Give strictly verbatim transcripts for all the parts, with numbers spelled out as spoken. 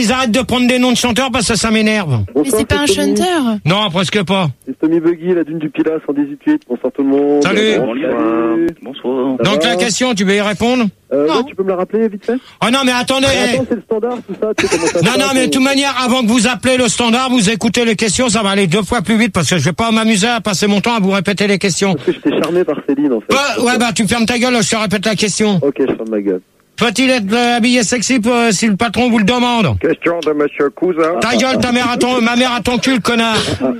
qu'ils arrêtent de prendre des noms de chanteurs parce que ça m'énerve. Mais c'est pas un chanteur. Non, presque pas. C'est Tommy Buggy, la dune du Pilat, cent dix-huit huit. Bonsoir tout le monde. Salut. Bonsoir. Bonsoir. Ça Donc va la question, tu veux y répondre? Euh, Non. ouais, tu peux me la rappeler vite fait? Oh non, mais attendez. Ah, attends, c'est le standard, tout ça, tu sais comment ça se Non, passe, non, mais de euh, toute manière, avant que vous appelez le standard, vous écoutez les questions, ça va aller deux fois plus vite parce que je vais pas m'amuser à passer mon temps à vous répéter les questions. Parce que j'étais charmé par Céline, en fait. Bah, ouais, bah, tu fermes ta gueule, je te répète la question. Ok, je ferme ma gueule. Faut-il être euh, habillé sexy pour, euh, si le patron vous le demande? Question de Monsieur Cousin. Ta gueule, ta mère à ton, ma mère à ton cul, le connard.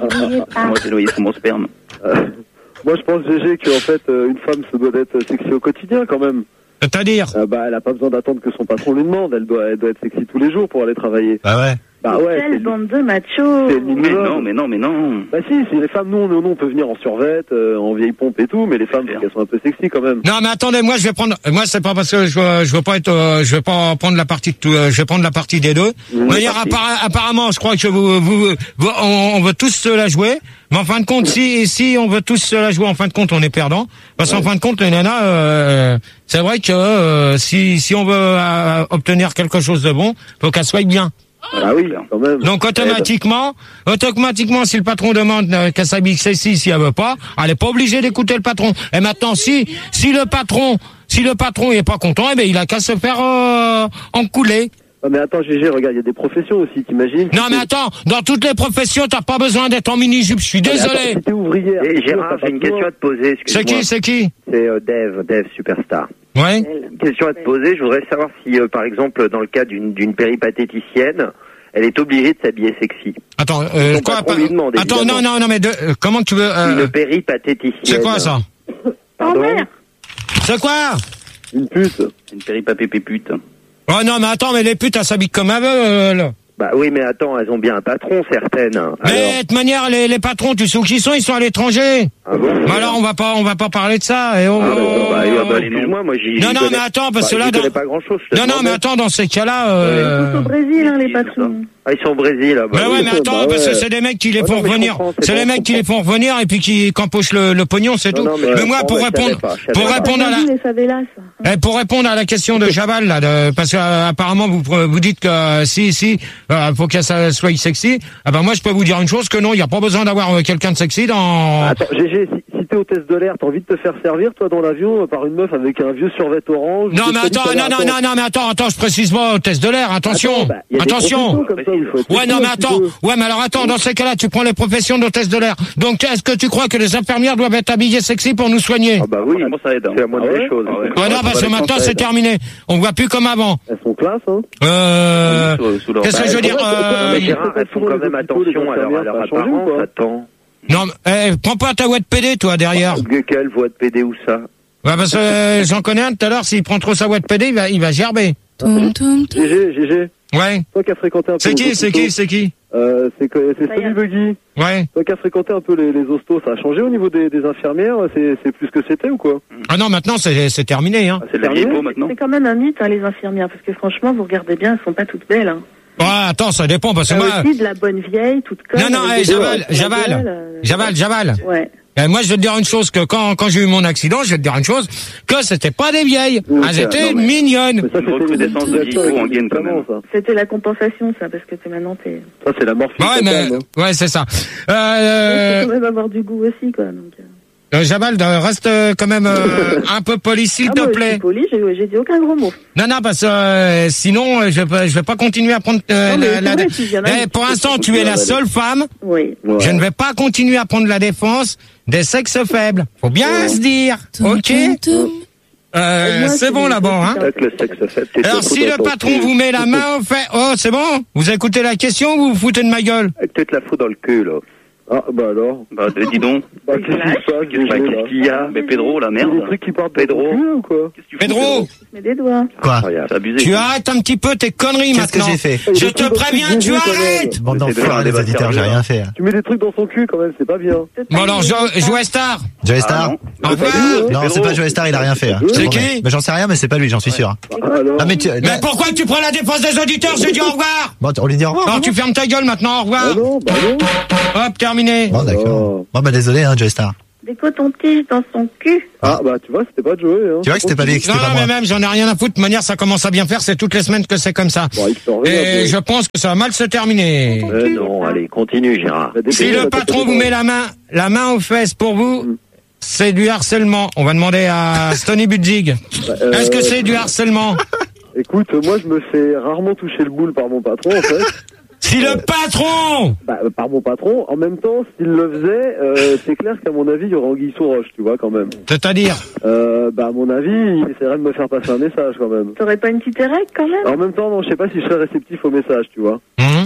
Moi, j'ai noyé sous mon sperme. Euh, moi, je pense, G G, qu'en fait, euh, une femme se doit d'être sexy au quotidien, quand même. C'est-à-dire? Euh, bah, elle a pas besoin d'attendre que son patron lui demande. Elle doit, elle doit être sexy tous les jours pour aller travailler. Bah ouais. Bah ouais. Quelle c'est- bande de machos. c'est le Mais minimum. non, mais non, mais non. Bah si, si les femmes, nous, nous, nous, on peut venir en survette, euh, en vieille pompe et tout, mais les femmes, faut qu'elles sont un peu sexy quand même. Non, mais attendez, moi, je vais prendre, moi, c'est pas parce que je veux, je veux pas être, euh, je vais pas prendre la partie de tout, euh, je vais prendre la partie des deux. Mmh. D'ailleurs, appara- apparemment, je crois que vous, vous, vous- on, on veut tous se la jouer. Mais en fin de compte, si, si on veut tous se la jouer, en fin de compte, on est perdant. Parce qu'en fin de compte, les nanas, euh, c'est vrai que, euh, si, si on veut euh, obtenir quelque chose de bon, faut qu'elle soit bien. Ah oui, quand même. Donc automatiquement, automatiquement, si le patron demande euh, qu'elle s'habille sexy, si elle veut pas, elle est pas obligée d'écouter le patron. Et maintenant, si si le patron, si le patron est pas content, eh ben il a qu'à se faire euh, encouler. Ah, mais attends, G G, regarde, il y a des professions aussi, t'imagines? Non mais attends, dans toutes les professions, t'as pas besoin d'être en mini-jupe. Je suis désolé. Si t'es ouvrière. Et c'est sûr, Gérard, t'as j'ai pas une besoin. question à te poser. C'est excuse-moi. qui, c'est qui? C'est euh, Dave, Dave Superstar. Ouais. Une question à te poser. Je voudrais savoir si, euh, par exemple, dans le cas d'une d'une péripatéticienne, elle est obligée de s'habiller sexy. Attends, euh, Son quoi? patron lui demande, Attends, non, évidemment. non, non, mais de, euh, comment tu veux euh, Une péripatéticienne. c'est quoi ça? Pardon. Oh, merde. C'est quoi? Une pute. Une péripapépé pute. Oh non, mais attends, mais les putes, elles s'habillent comme elles veulent. Bah oui, mais attends, elles ont bien un patron, certaines. Alors, Mais de toute manière, les, les patrons, tu sais où qu'ils sont? Ils sont à l'étranger. ah bon Mais alors, on va pas, on va pas parler de ça. Et on, Ah, d'accord, bah, on- ah, bah, excuse-moi, moi j'y Non, j'y non, connais- mais attends, parce que bah, là, j'y dans- connais pas grand-chose. je te non, non, mais demandais. attends, dans ces cas-là, Ils euh... sont au Brésil, hein, les patrons. Ah, ils sont au Brésil, là. bah ouais, mais attends, bah parce que ouais. c'est des mecs qui les Ah font non, mais je revenir. comprends, c'est C'est bon, les je mecs qui les font revenir et puis qui campochent le, le pognon, c'est Non, tout. non, mais mais je moi, comprends, pour ouais, je savais répondre, pas, je savais pour pas. répondre à la, Les favelas. eh, pour répondre à la question de Jabal, là, de, parce que euh, apparemment vous vous dites que euh, si si, euh, faut qu'elle soit sexy. Ah ben moi, je peux vous dire une chose que non, il y a pas besoin d'avoir euh, quelqu'un de sexy dans. Attends, G G, si, si t'es hôtesse de l'air, t'as envie de te faire servir, toi, dans l'avion, euh, par une meuf avec un vieux survêt orange? Non ou mais des attends, trucs, non, non, attends. non, non, mais attends, attends, je précise pas au test de l'air, attention, Attends, bah, y a des attention. professions comme ça où il faut être Ouais, sexy non, mais un petit attends, peu. ouais, mais alors attends, dans ces cas-là, tu prends les professions d'hôtesse de l'air. Donc, est-ce que tu crois que les infirmières doivent être habillées sexy pour nous soigner? Ah bah oui, Franchement, ça aide. hein. c'est la moindre Ah ouais des choses. Ah ouais. Ouais, non, parce que maintenant, c'est terminé. On voit plus comme avant. Elles sont classe, hein. Euh, Sous- sous leur- qu'est-ce que je veux dire, Non, euh, mais Gérard, elles font quand même attention à leur, à leur Ça a changé ou apparence, pas attends. non, mais, eh, prends pas ta ouette P D, toi, derrière. Quelle voix de P D ou ça? Ouais, parce que euh, j'en connais un tout à l'heure, s'il prend trop sa ouette P D, il va, il va gerber. Toum, toum, toum. G G, G G, Ouais. toi qui as fréquenté un peu C'est les qui, c'est hôpitaux, qui, c'est qui? euh, C'est que- c'est Ça y est. Tommy Buggy. Ouais. Toi qui as fréquenté un peu les, les hostos, ça a changé au niveau des, des infirmières? C'est c'est plus que c'était ou quoi? Ah non, maintenant, c'est, c'est terminé, hein. Ah, c'est de la Terminé. lipo maintenant. C'est quand même un mythe, hein, les infirmières, parce que franchement, vous regardez bien, elles sont pas toutes belles. Hein. Ouais, attends, ça dépend, parce que Il y a moi, aussi de la bonne vieille, toute conne. non, non, avec eh, des Javal, doigts sur la Javal, gueule, euh, Javal, Javal. Ouais. Eh, moi, je vais te dire une chose, que quand, quand j'ai eu mon accident, je vais te dire une chose, que c'était pas des vieilles. Oui, Elles ça, étaient non, mais- mignonnes. Mais ça, Une c'était recrudescence de lipo en gaine, quand même. Ça, C'était la compensation, ça, parce que t'es maintenant, t'es... ça c'est la morphine. Bah ouais, mais, totale, hein. ouais, c'est ça. Il faut Euh, quand même avoir du goût aussi, quoi. Donc, euh. euh, Jamal, euh, reste euh, quand même euh, un peu poli, s'il Ah, te moi, je plaît. suis poli, j'ai, j'ai dit aucun gros mot. Non, non, parce que euh, sinon, euh, je vais, je vais pas continuer à prendre euh, Non, mais la, c'est la- vrai, tu viens là, Eh, tu pour peux l'instant, tu continuer es à la aller. seule femme. Oui. Ouais. Je ne vais pas continuer à prendre la défense des sexes faibles. Faut bien se dire. Toum, Ok. toum, toum. Euh, Moi, c'est c'est bon des là-bas, hein. petits Avec le sexe fait, c'est Alors, tout si le autant patron que- vous met la main au fait, oh, c'est bon. Vous écoutez la question ou vous vous foutez de ma gueule? Tu te la fous dans le cul, là. Ah, bah alors. Bah, euh, dis donc. Bah, qu'est-ce qui se passe, Qu'est-ce G G, bah, là? qu'est-ce qu'il y a? Mais Pedro, la Il y a des merde. trucs qui partent de Pedro. ton cul, ou quoi? Qu'est-ce que tu fous, Pedro, Je mets des doigts. Quoi? Incroyable. C'est abusé. tu arrêtes un petit peu tes conneries Qu'est-ce maintenant. que j'ai fait? Je te préviens, tu arrêtes. Bande C'est de faire d'enfoirés, un les débat auditeurs, j'ai sérieux, rien hein. fait. Tu mets des trucs dans son cul quand même, c'est pas bien. Bon alors, Jo- Joe Star. Joey Ah, Star? non. Au revoir. Non, c'est pas Joey Star, il a rien fait. hein. Je te C'est promets. qui? Mais j'en sais rien, mais c'est pas lui, j'en suis sûr. Alors, Ah, mais tu, Mais pourquoi tu prends la défense des auditeurs? J'ai dit au revoir. bon, on lui dit au revoir. Non, hein. tu fermes ta gueule maintenant, au bah revoir. non, bah non. Hop, terminé. Bon, d'accord. Oh. Bon, bah, désolé, hein, Joey Star. Des cotons-tiges dans son cul. Ah, bah, tu vois, c'était pas Joey, hein. Tu vois que c'était pas lui, que Non, c'était pas non, moi. mais même, j'en ai rien à foutre. De manière, ça commence à bien faire. C'est toutes les semaines que c'est comme ça. Bon, il sort rien, Et Joey. je pense que ça va mal se terminer. Euh, non, allez, continue, Gérard. Bah, dès Si que- le bah, patron t'as- vous met la main, la main aux fesses pour vous, Mm. c'est du harcèlement. On va demander à Stony Budzik. Bah, euh, Est-ce que c'est du harcèlement? Écoute, moi, je me fais rarement toucher le boule par mon patron, en fait. Si le patron! Bah, euh, par mon patron. En même temps, s'il le faisait, euh, c'est clair qu'à mon avis, il y aurait anguille sous roche, tu vois, quand même. C'est-à-dire? Euh, bah, à mon avis, il essaierait de me faire passer un message, quand même. T'aurais pas une petite érec quand même? En même temps, non, je sais pas si je serais réceptif au message, tu vois. Hum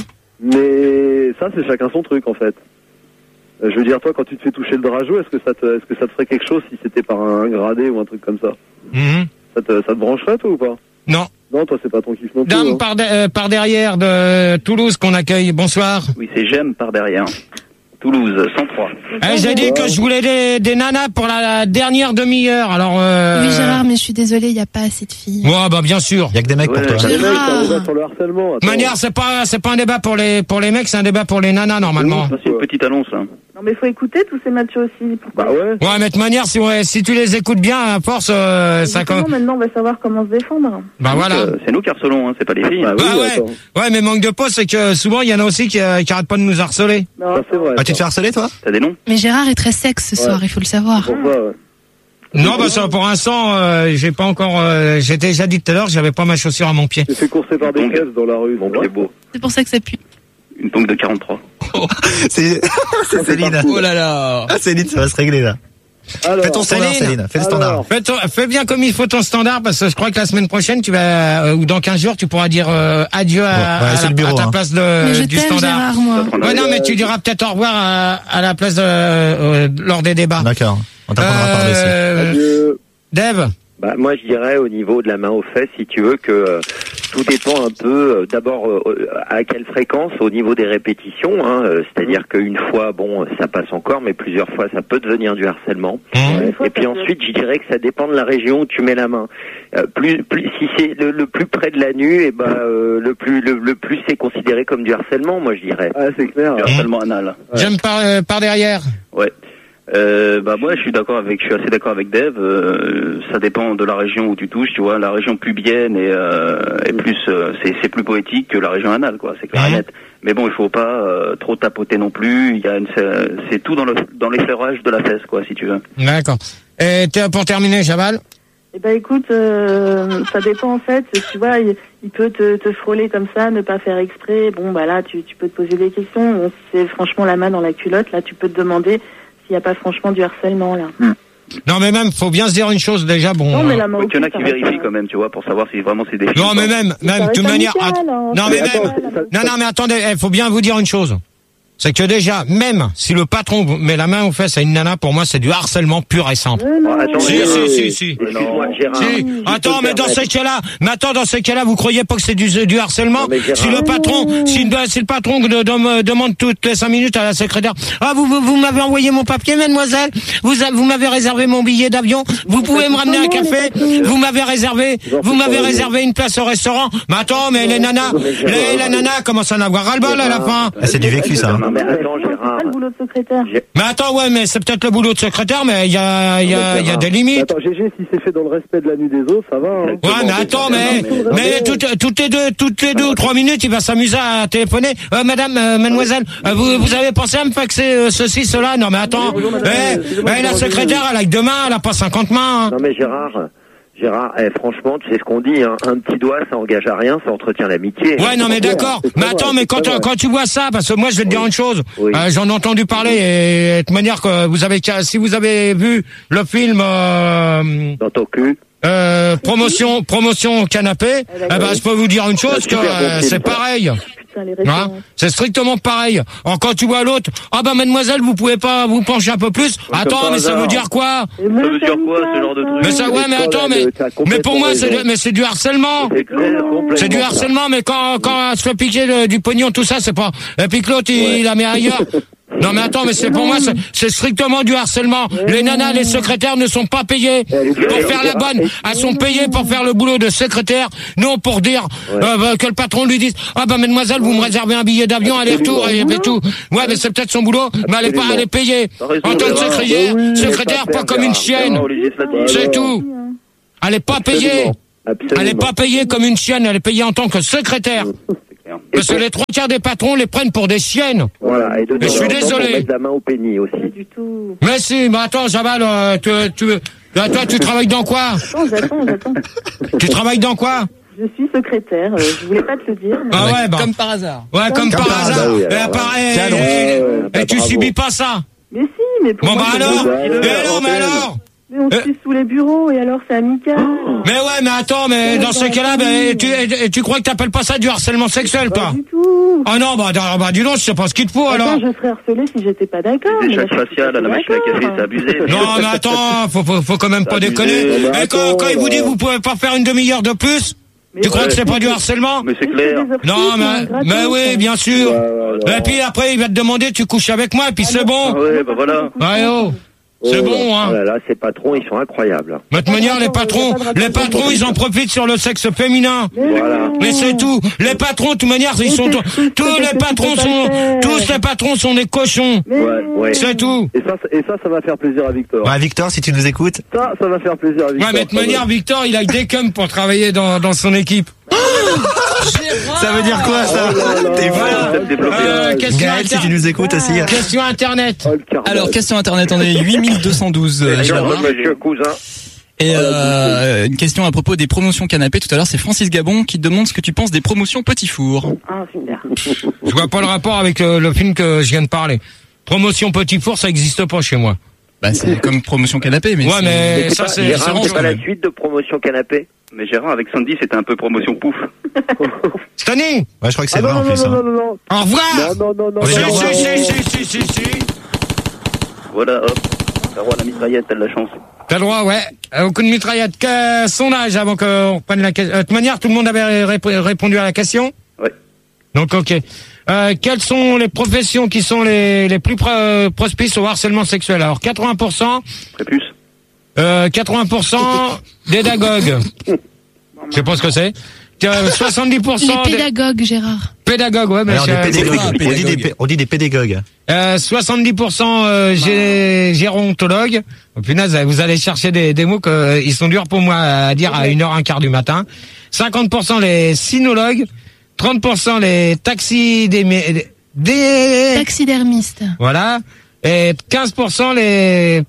Mais ça, c'est chacun son truc, en fait. Euh, je veux dire, toi, quand tu te fais toucher le drageau, est-ce que ça te, est-ce que ça te ferait quelque chose si c'était par un gradé ou un truc comme ça? Hum Ça te, ça te brancherait, toi, ou pas? Non. Non, toi, c'est pas ton kiff non plus. Dame hein. par, de- euh, par derrière de Toulouse qu'on accueille. Bonsoir. Oui, c'est J'aime par derrière. Toulouse, cent trois. Eh, j'ai dit que je voulais des, des nanas pour la dernière demi-heure. Alors, euh... Oui, Gérard, mais je suis désolée, il n'y a pas assez de filles. Ouais, bah, bien sûr. Il y a que des mecs pour Ouais, toi. Les mecs, c'est un Gérard. débat sur le harcèlement. De attends. manière, c'est pas, c'est pas un débat pour les, pour les mecs, c'est un débat pour les nanas, normalement. Ça, c'est une petite annonce, là. Non mais faut écouter tous ces matchs aussi. Pourquoi? Bah ouais. Ouais, mais de manière, si, ouais, si tu les écoutes bien, à force, euh, ça, Justement, com- maintenant on va savoir comment se défendre. bah voilà. Euh, c'est nous qui harcelons, hein, c'est pas les filles. Bah oui, Ouais, ouais. attends. Ouais, mais manque de peau, c'est que souvent, il y en a aussi qui, euh, qui arrêtent pas de nous harceler. Non, Ça, c'est vrai. Ah, tu te ça. fais harceler, toi? T'as des noms? Mais Gérard est très sexe ce Ouais. soir, il faut le savoir. Pour ça, ouais. Non, bah ça, pour l'instant, euh, j'ai pas encore, euh, j'ai déjà dit tout à l'heure, j'avais pas ma chaussure à mon pied. Tu t'es fait courser par des Donc, caisses dans la rue. Bon, c'est c'est beau. C'est pour ça que ça pue. Une tongue de quarante-trois. C'est c'est Céline. Oh là là. Ah, Céline, ça va se régler, là. Alors, Fais ton standard, Céline. Céline. Fais le Alors. standard. Fais, ton- fais bien comme il faut ton standard, parce que je crois que la semaine prochaine, tu vas, euh, ou dans quinze jours, tu pourras dire euh, adieu à, Ouais, ouais, à c'est la- le bureau, à ta hein. place de, Mais je du t'aime, standard. Gérard, moi. Ouais, non, mais tu diras peut-être au revoir à, à la place de, euh, lors des débats. D'accord. On t'apprendra à parler aussi. Euh, adieu. Dave, Bah, moi, je dirais au niveau de la main aux fesses, si tu veux, que euh, tout dépend un peu, euh, d'abord, euh, à quelle fréquence au niveau des répétitions. Hein, euh, c'est-à-dire qu'une fois, bon, ça passe encore, mais plusieurs fois, ça peut devenir du harcèlement. Mmh. Et puis ensuite, je dirais que ça dépend de la région où tu mets la main. Euh, plus, plus, si c'est le, le plus près de la nuque, et ben euh, le plus, le, le plus c'est considéré comme du harcèlement, moi, je dirais. Ah, c'est clair. Du harcèlement anal. j'aime par, euh, par derrière. Ouais. Euh, bah moi je suis d'accord avec, je suis assez d'accord avec Dave. Euh, ça dépend de la région où tu touches, tu vois. La région pubienne est, euh, est plus, euh, c'est, c'est plus poétique que la région anale, quoi. C'est clair et Mhm. net. Mais bon, il faut pas euh, trop tapoter non plus. Il y a une, c'est, c'est tout dans le, dans l'effleurage de la fesse, quoi, si tu veux. D'accord. Et t'es- pour terminer, Jabal? Eh ben écoute, euh, ça dépend en fait. Tu vois, il, il peut te, te frôler comme ça, ne pas faire exprès. Bon bah là, tu, tu peux te poser des questions. Bon, si c'est franchement la main dans la culotte, là, tu peux te demander s'il n'y a pas franchement du harcèlement là. Non, mais même, faut bien se dire une chose, déjà, bon. Non mais euh, la main au Donc il y en a cul, qui ça reste, vérifient euh, quand même, tu vois, pour savoir si vraiment c'est des filles. Non, ou mais pas. même, ça même, de reste toute manière, amical, att- hein. non, mais Ça même, reste amical. non, non, mais attendez, il faut bien vous dire une chose. C'est que déjà, même si le patron met la main aux fesses à une nana, pour moi, c'est du harcèlement pur et simple. Euh, non, Oh, attends, Si, Gérard, si, si, si. Excuse-moi, Gérard. Si. Je peux Attends, te mais dans permettre. ces cas-là, mais attends, dans ces cas-là, vous croyez pas que c'est du, du harcèlement? Non, mais Gérard. Si le patron, si, une- si le patron de- de- me demande toutes les cinq minutes à la secrétaire, ah, vous, vous, vous m'avez envoyé mon papier, mademoiselle? Vous, a- vous m'avez réservé mon billet d'avion? Vous pouvez me ramener un café? Vous m'avez réservé, vous m'avez réservé une place au restaurant? Mais attends, mais les nanas, les, la nana commence à en avoir ras-le-bol à la fin. Ah, c'est du vécu, ça. hein. Non, mais attends, C'est Gérard. pas le boulot de secrétaire. Mais attends, ouais, mais c'est peut-être le boulot de secrétaire, mais il y a, il y a, il y a des limites. Attends, G G, si c'est fait dans le respect de la nuit des autres, ça va. Hein. Ouais, mais attends, mais, mais toutes, toutes les deux, toutes les deux ou trois minutes, il va s'amuser à téléphoner. Euh, madame, euh, mademoiselle, euh, vous, vous avez pensé à me faxer euh, ceci, cela? Non, mais attends. Eh, eh, la secrétaire, elle a que deux mains, elle a pas cinquante mains. hein. Non mais Gérard, Gérard, eh, franchement, tu sais ce qu'on dit, hein, un petit doigt, ça engage à rien, ça entretient l'amitié. Ouais, non, mais d'accord. c'est Mais très attends, vrai, mais c'est quand, très vrai. quand tu vois ça, parce que moi, je vais te dire une chose. Oui. Euh, j'en ai entendu parler et de toute manière que vous avez, si vous avez vu le film, euh, Dans ton cul. euh, promotion, promotion canapé, eh ben, je peux vous dire une chose, que super bon euh, film, c'est ça. pareil. Putain, les Hein, références. c'est strictement pareil. Alors quand tu vois l'autre, ah bah mademoiselle, vous pouvez pas vous pencher un peu plus? comme Attends, par mais ça hasard. veut dire quoi? Et moi, Ça veut c'est dire quoi, amical, ce genre de ça. truc? Mais ça, ouais, mais attends, mais, T'as mais complètement pour moi, c'est, raison. du- mais c'est du harcèlement. C'est clair, complètement. C'est du harcèlement, mais quand, quand elle se fait piquer le- du pognon, tout ça, c'est pas, et puis que l'autre, il, il la met ailleurs. Non mais attends, mais c'est pour moi, c'est, c'est strictement du harcèlement. Les nanas, les secrétaires ne sont pas payées pour faire la bonne. Elles sont payées pour faire le boulot de secrétaire, non pour dire euh, bah, que le patron lui dise ah bah mademoiselle, vous me réservez un billet d'avion aller-retour et, et tout. Ouais, mais c'est peut-être son boulot, mais elle est pas, elle est payée en tant que secrétaire, secrétaire pas comme une chienne. C'est tout. Elle est pas payée. Elle est pas payée comme une chienne. Elle est payée en tant que secrétaire. Parce que les trois quarts des patrons les prennent pour des chiennes. Voilà, et de Mais je suis temps en temps, désolé. pour mettre la main au pénis aussi. Pas du tout. Mais si, mais attends, Jabal, euh, tu, tu, là, toi, tu travailles dans quoi? Attends, j'attends, j'attends. Tu travailles dans quoi? Je suis secrétaire, euh, je voulais pas te le dire. Mais... Ah ouais, bah. Comme par hasard. Ouais, comme, Comme par par hasard. hasard, oui, Et, alors, pareil, Tiens donc. et, et, Ouais, et tu bravo. subis pas ça. mais si, mais pour Bon, moi, bah c'est alors? bien. Mais non, mais alors? Mais on se tue sous les bureaux et alors c'est amical. Mais ouais, mais attends, mais dans ce cas-là, ben, tu, et, tu crois que t'appelles pas ça du harcèlement sexuel, Pas toi? du tout. Ah non, bah, bah, bah dis donc, je sais pas ce qu'il te faut, alors. Attends, je serais harcelée si j'étais pas d'accord. Des mais là, chaques je suis faciales à la machine à café, c'est abusé. Non, mais attends, faut, faut, faut quand même pas Abusé. déconner. Bah, Et quand, attends, quand il vous dit, bah. vous pouvez pas faire une demi-heure de plus, Mais tu crois ouais. que c'est pas du harcèlement? Mais c'est clair. Non, mais, mais oui, bien sûr. Et puis après, il va te demander, tu couches avec moi, et puis c'est bon. Ah ouais, bah voilà. Ouais, oh. C'est bon, hein. Oh là là, ces patrons, ils sont incroyables. De toute manière, les patrons, les patrons, ils en profitent sur le sexe féminin. Voilà. Mais c'est tout. Les patrons, de toute manière, ils sont, tous les patrons sont, tous les patrons sont des cochons. Mais... Ouais, ouais. C'est tout. Et ça, et ça, ça va faire plaisir à Victor. Ouais, Victor, si tu nous écoutes. Ça, ça va faire plaisir à Victor. Ouais, mais de toute manière, Victor, il a que des cums pour travailler dans, dans son équipe. Ça veut dire quoi, ça? T'es Voilà. Euh, question, Gaël, si inter- tu nous écoutes aussi. question internet. Oh, le carnage. Alors, question internet, on est huit mille deux cent douze. euh, Gérard. Monsieur Cousin. Et euh, une question à propos des promotions canapé. Tout à l'heure, c'est Francis Gabon qui te demande ce que tu penses des promotions Petit Four. Ah, super. Je vois pas le rapport avec le, le film que je viens de parler. Promotion Petit Four, ça existe pas chez moi. Bah, c'est comme promotion canapé, mais Ouais, c'est- mais C'est ça, pas, c'est Gérard, c'est autre c'est pas chose. la suite de promotion canapé. Mais Gérard, avec Sandy, c'était un peu promotion pouf. Stanley, Ouais, je crois que c'est Ah vrai non, en non, plus. non, hein. non, non, non. au revoir. Non, non, non, non. On est Si, au revoir. si, si, si, si, si, si. Voilà, hop. T'as droit à la mitraillette, t'as de la chance. T'as le droit, ouais. Euh, Au coup de mitraillette. Que son âge avant qu'on reprenne la question. De toute manière, tout le monde avait rép- répondu à la question. Ouais. Donc, ok. Euh, quelles sont les professions qui sont les, les plus pro- propices au harcèlement sexuel? Alors, quatre-vingts pour cent, Prépuce. euh, quatre-vingts pour cent pédagogues. Je sais pas ce que c'est. Euh, soixante-dix pour cent Les des pédagogues, Gérard. pédagogues, ouais, mais Alors, des c'est- pédagogues. Ah, On dit des, pédagogue. pé- on dit des pédagogues. Euh, soixante-dix pour cent euh, gé- gérontologues. Oh, punaise, vous allez chercher des, des mots que euh, ils sont durs pour moi à dire à une heure un quart du matin. cinquante pour cent les cynologues, trente pour cent les taxis des, des Taxidermiste. voilà, et quinze pour cent les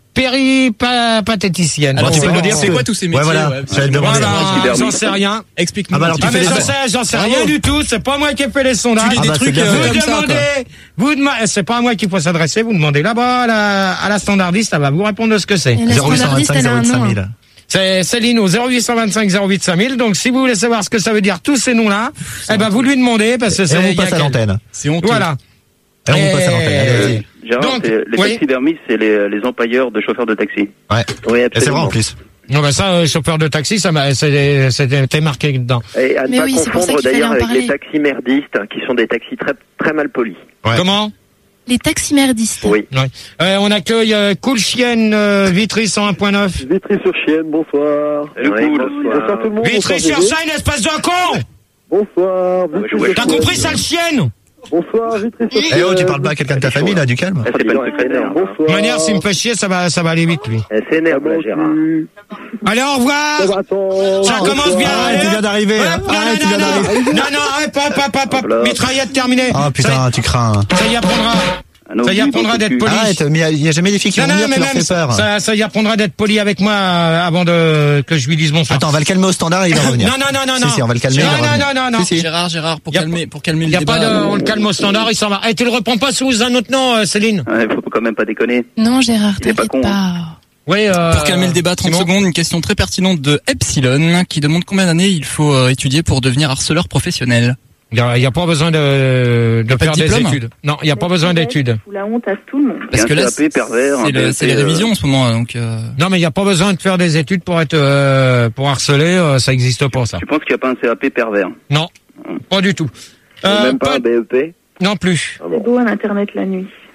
péripatéticiennes. Alors, tu c'est peux quoi, nous dire c'est que- quoi tous ces Ouais, métiers? voilà. ouais, J'allais te demander. Voilà, j'en sais rien. Explique-nous. Ah bah alors, un Ah petit mais peu. j'en sais, j'en sais Bravo. rien du tout. C'est pas moi qui ai fait les sondages. Tu lis Ah des bah, c'est trucs bien euh, fait. Vous comme ça, quoi. demandez, vous demandez, c'est pas à moi qu'il faut s'adresser, vous demandez là-bas à la, à la standardiste, elle va vous répondre de ce que c'est. Et la zéro huit cent standardiste, vingt-cinq elle a zéro un huit cinq nom. mille. C'est Céline au zéro huit cent vingt-cinq zéro huit cinq mille. Donc si vous voulez savoir ce que ça veut dire tous ces noms-là, eh ben vous lui demandez parce que Et c'est on il y a passe à quel- l'antenne. C'est honteux. Voilà. Et on passe à l'antenne. Allez, vas-y. Gérard, Donc, c'est- les oui. taxidermistes, c'est les, les empailleurs de chauffeurs de taxi. Ouais. Oui, Et c'est vrai absolument. en plus. Non ben ça, euh, chauffeur de taxi, ça m'a, c'est- c'était marqué dedans. Et à ne Mais pas oui, c'est pour ça confondre qu'il fallait d'ailleurs en avec parler. les taxis merdistes, hein, qui sont des taxis très, très mal polis. Ouais. Comment? Les taximerdistes. Oui. Ouais. Euh, on accueille euh, Cool Chienne euh, Vitry cent un point neuf. Vitry-sur-Chienne, bonsoir. Salut, Ouais, cool. bonsoir. Bonsoir tout le monde. bonsoir, Vitry sur Gégé. Seine, espèce de con! Bonsoir. je vois- Vitry-sur-Chienne. T'as compris, sale chienne? Bonsoir, Vitry-sur-Chienne. Eh oh, tu parles pas à quelqu'un de ta famille là, du calme. Eh, c'est pas le secrétaire. hein. De Bonsoir. toute manière, s'il me fait chier, ça va, ça va aller vite, lui. Elle s'énerve, là, Gérard. Allez, au revoir! Ça va, attends. Ça commence bien, Arrête, allez, tu viens hop. d'arriver. Hop, Arrête, non, non, tu viens non, d'arriver. non, non, arrête, hop, hop, hop, hop, Voilà. mitraillette terminée. Ah putain, tu crains. Ça, ça y apprendra. Un Ça y oubli apprendra dans d'être le cul. poli. Arrête, mais il y a jamais des filles qui Non, vont non, venir, mais tu leur même, fais peur. ça, ça y apprendra d'être poli avec moi euh, avant de, que je lui dise bonsoir. Attends, on va le calmer au standard et il va revenir. Non, non, non, non, Si, non. si, on va le calmer, il Non, va non, revenir. non, non, non. Si, si. Gérard, Gérard, pour Y a calmer, pour calmer Il le y a débat. pas de, euh, on le calme au standard, il s'en va. Et tu le reprends pas sous un autre nom, euh, Céline? Ouais, faut quand même pas déconner. Non, Gérard, Il est pas t'inquiète con, pas. Oui, euh, Pour calmer le débat, trente Simon. secondes, une question très pertinente de Epsilon qui demande combien d'années il faut euh, étudier pour devenir harceleur professionnel. Il y a, il y a pas besoin de, de pas faire de des diplôme études. Non, il y a pas besoin d'études. Ou la honte à tout le monde. Parce Et un que là, C A P pervers, c'est un le- B E P, c'est les euh, révisions en ce moment, donc. euh, Non, mais il y a pas besoin de faire des études pour être, euh, pour harceler, euh, ça existe pas, ça. Tu penses qu'il n'y a pas un C A P pervers? Non, pas du tout. Et Euh, même pas pas- un B E P. Non plus. Ah C'est bon. beau à l'internet la nuit.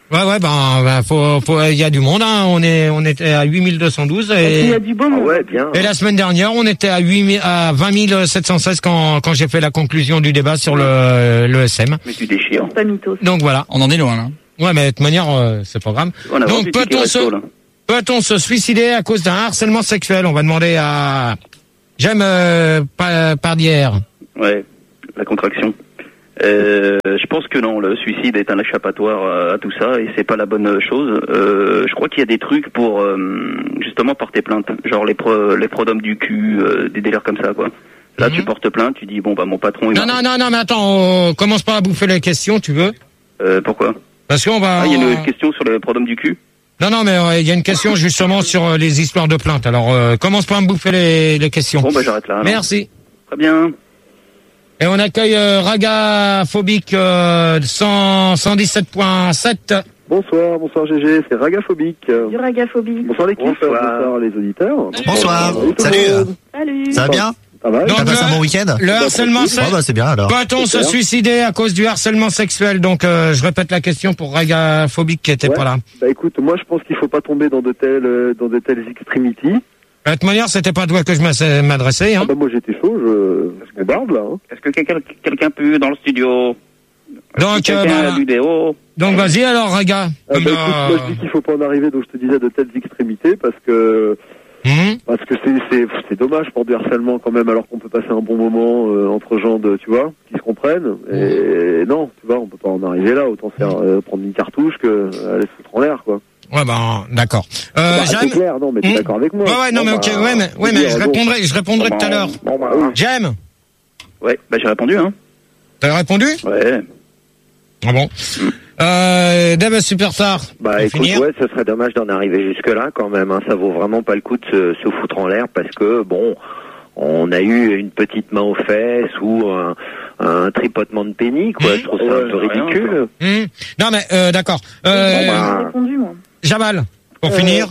Ouais, ouais, ben, ben faut, faut, il y a du monde, hein. On est, on était à huit mille deux cent douze et. Il y a du beau monde. Ah ouais, bien. Et la semaine dernière, on était à huit mille, à vingt mille sept cent seize quand, quand j'ai fait la conclusion du débat sur le, le S M. Mais tu déchires. Pas mythos. Donc voilà. On en est loin, là. Ouais, mais de toute manière, euh, c'est pas grave. On a Donc peut-on se, peut-on se suicider à cause d'un harcèlement sexuel? On va demander à, j'aime, euh, pa- Pardière. Ouais, la contraction. Euh, je pense que non, le suicide est un échappatoire à tout ça et c'est pas la bonne chose. Euh, je crois qu'il y a des trucs pour euh, justement porter plainte, genre les pro, les prodomes du cul, euh, des délires comme ça quoi. Là, mm-hmm. tu portes plainte, tu dis bon bah mon patron. Il non non non non mais attends, on commence pas à bouffer les questions, tu veux? Euh, pourquoi? Parce qu'on va. Ah, il y a une question sur les prodomes du cul. Non non mais il euh, y a une question justement sur euh, les histoires de plainte. Alors euh, commence pas à me bouffer les, les questions. Bon bah j'arrête là. Alors. Merci. Très bien. Et on accueille euh, Raga Phobique euh, cent, cent dix-sept point sept. Bonsoir, bonsoir G G, c'est Ragaphobique. Du Ragaphobie. Bonsoir l'équipe, bonsoir. bonsoir les auditeurs. Bonsoir. Salut. Salut. Salut. Ça va bien? Ça va? Donc, T'as passé le- un bon week-end? Le harcèlement Oh bah c'est bien alors. peut-on se Super. suicider à cause du harcèlement sexuel? Donc euh, je répète la question pour Raga Phobique qui était Ouais. pas là. Bah écoute, moi je pense qu'il faut pas tomber dans de telles, euh, dans de telles extrémités. De toute manière, c'était pas à toi que je m'as- m'adressais. Hein. Ah bah moi j'étais chaud, je, je bombarde là. Hein. Est-ce que quelqu'un quelqu'un peut dans le studio? Donc, quelqu'un euh, bah, a lu des hauts? donc vas-y alors Raga. Ah Comme, bah écoute, euh, moi je dis qu'il faut pas en arriver, donc je te disais de telles extrémités parce que hum, parce que c'est c'est c'est dommage pour du harcèlement quand même, alors qu'on peut passer un bon moment euh, entre gens de tu vois qui se comprennent. Et non, tu vois, on peut pas en arriver là. Autant faire euh, prendre une cartouche que euh, aller se foutre en l'air quoi. Ouais ben d'accord. Euh, Bah, c'est j'aime. clair, non mais t'es Hmm. d'accord avec moi. Ouais ouais non Bon, mais ok bah, ouais mais ouais je veux mais dire, je bon. répondrai je répondrai tout à l'heure. Bon, bah, J'aime. ouais, bah j'ai répondu, hein. T'as répondu? Ouais. Ah bon. Euh, Dave Superstar. Bah pour écoute, finir. ouais, ce serait dommage d'en arriver jusque là quand même. Hein. Ça vaut vraiment pas le coup de se, se foutre en l'air parce que bon, on a eu une petite main aux fesses ou un, un tripotement de pénis quoi. Mmh. Je trouve ça Ouais, un peu rien, ridicule. Hum. Non mais euh, d'accord. Euh, J'ai bah. répondu, moi. Jamal. Pour Euh, finir.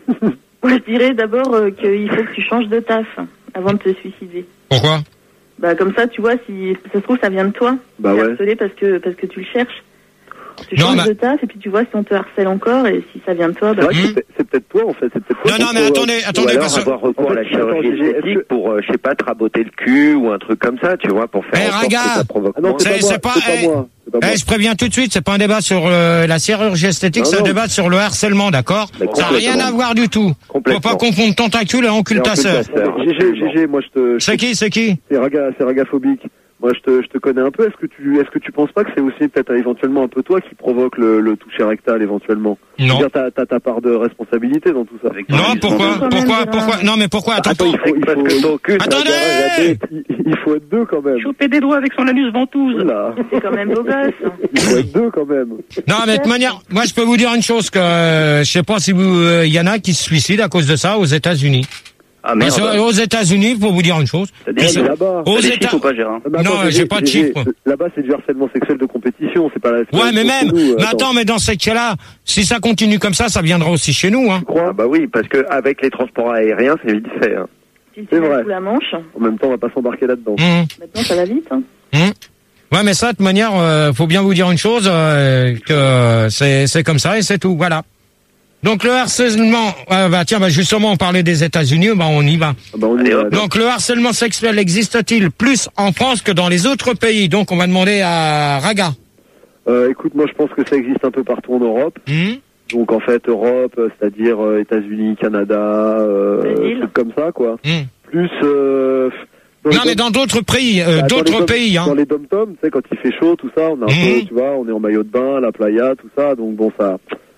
Moi, je dirais d'abord euh, qu'il faut que tu changes de taf avant de te suicider. Pourquoi? Bah, comme ça, tu vois, si ça se trouve, ça vient de toi. Bah Tu es ouais. harcelé parce que, parce que tu le cherches. Tu Non, changes mais- de taf et puis tu vois si on te harcèle encore et si ça vient de toi, C'est bah, vrai que Hmm. c'est peut- c'est peut-être toi en fait, c'est peut-être toi. Non, non, mais Faut, euh, attendez, Ou attendez, alors parce que... avoir recours en à la fait, chirurgie attends, Gégé, est-ce esthétique que- pour, euh, je sais pas, te raboter le cul ou un truc comme ça, tu vois, pour faire Eh, en sorte Raga que ça provoque Ah non, moins. c'est C'est- pas moi, c'est pas- c'est pas eh, moi. c'est pas moi. Eh, je préviens tout de suite, c'est pas un débat sur euh, la chirurgie esthétique, Non, c'est un non. débat sur le harcèlement, d'accord? Mais Ça n'a rien complètement. à voir du tout. Faut Complètement. pas confondre tentacule et encule Et ta encule sœur. ta sœur. G G, G G, moi je te. je C'est qui, c'est qui? C'est Raga, c'est Ragaphobique. Moi, je te, je te connais un peu. Est-ce que tu, est-ce que tu penses pas que c'est aussi peut-être éventuellement un peu toi qui provoque le, le toucher rectal éventuellement? Je veux Non. dire, t'as, t'as ta part de responsabilité dans tout ça. Avec Non, ton pourquoi, Quand même, pourquoi, Gérard. pourquoi, non, mais pourquoi, attends, Attends, il faut, il Parce faut, que ton cul, ça Attendez garage à il, il faut être deux quand même. Choper des doigts avec son anus ventouse. Oula, c'est quand même beau gosse. il faut être deux quand même. non, mais de toute manière, moi, je peux vous dire une chose que, euh, je sais pas si vous, euh, il y en a qui se suicident à cause de ça aux États-Unis. Ah merde. Parce que, aux États-Unis, pour vous dire une chose. T'as des Ouais, chiffres mais là-bas. Aux T'as des États, chiffres ou pas, Gérard? Mais attends, Non, G G, j'ai pas de G G, chiffres. Là-bas, c'est du harcèlement sexuel de compétition. C'est pas la. c'est ouais, pas mais chez même, nous, mais attends, mais dans ces cas-là, si ça continue comme ça, ça viendra aussi chez nous, hein. Ah bah oui, parce que avec les transports aériens, c'est vite fait. Hein. Si tu C'est mets vrai. sous la manche, En même temps, on va pas s'embarquer là-dedans. Hum. maintenant ça va vite. Hein. Hum. Ouais, mais ça, de toute manière, euh, faut bien vous dire une chose, euh, que c'est c'est comme ça et c'est tout, voilà. Donc le harcèlement, euh, bah tiens, bah justement, on parlait des États-Unis, bah on y va. Ah bah, on y Allez, va, hop. là. Donc le harcèlement sexuel existe-t-il plus en France que dans les autres pays? Donc on va demander à Raga. Euh, écoute, moi, je pense que ça existe un peu partout en Europe. Hum. Donc en fait Europe, euh, c'est-à-dire euh, États-Unis, Canada, euh, Brésil. trucs comme ça quoi. Hum. Plus euh, dans Non, les mais dom- dans d'autres pays, euh, bah, dans les d'autres dom- pays, hein. Dans les dom-toms, tu sais, quand il fait chaud, tout ça, on a un Mhm. peu, tu vois, on est en maillot de bain, la playa, tout ça, donc bon, ça,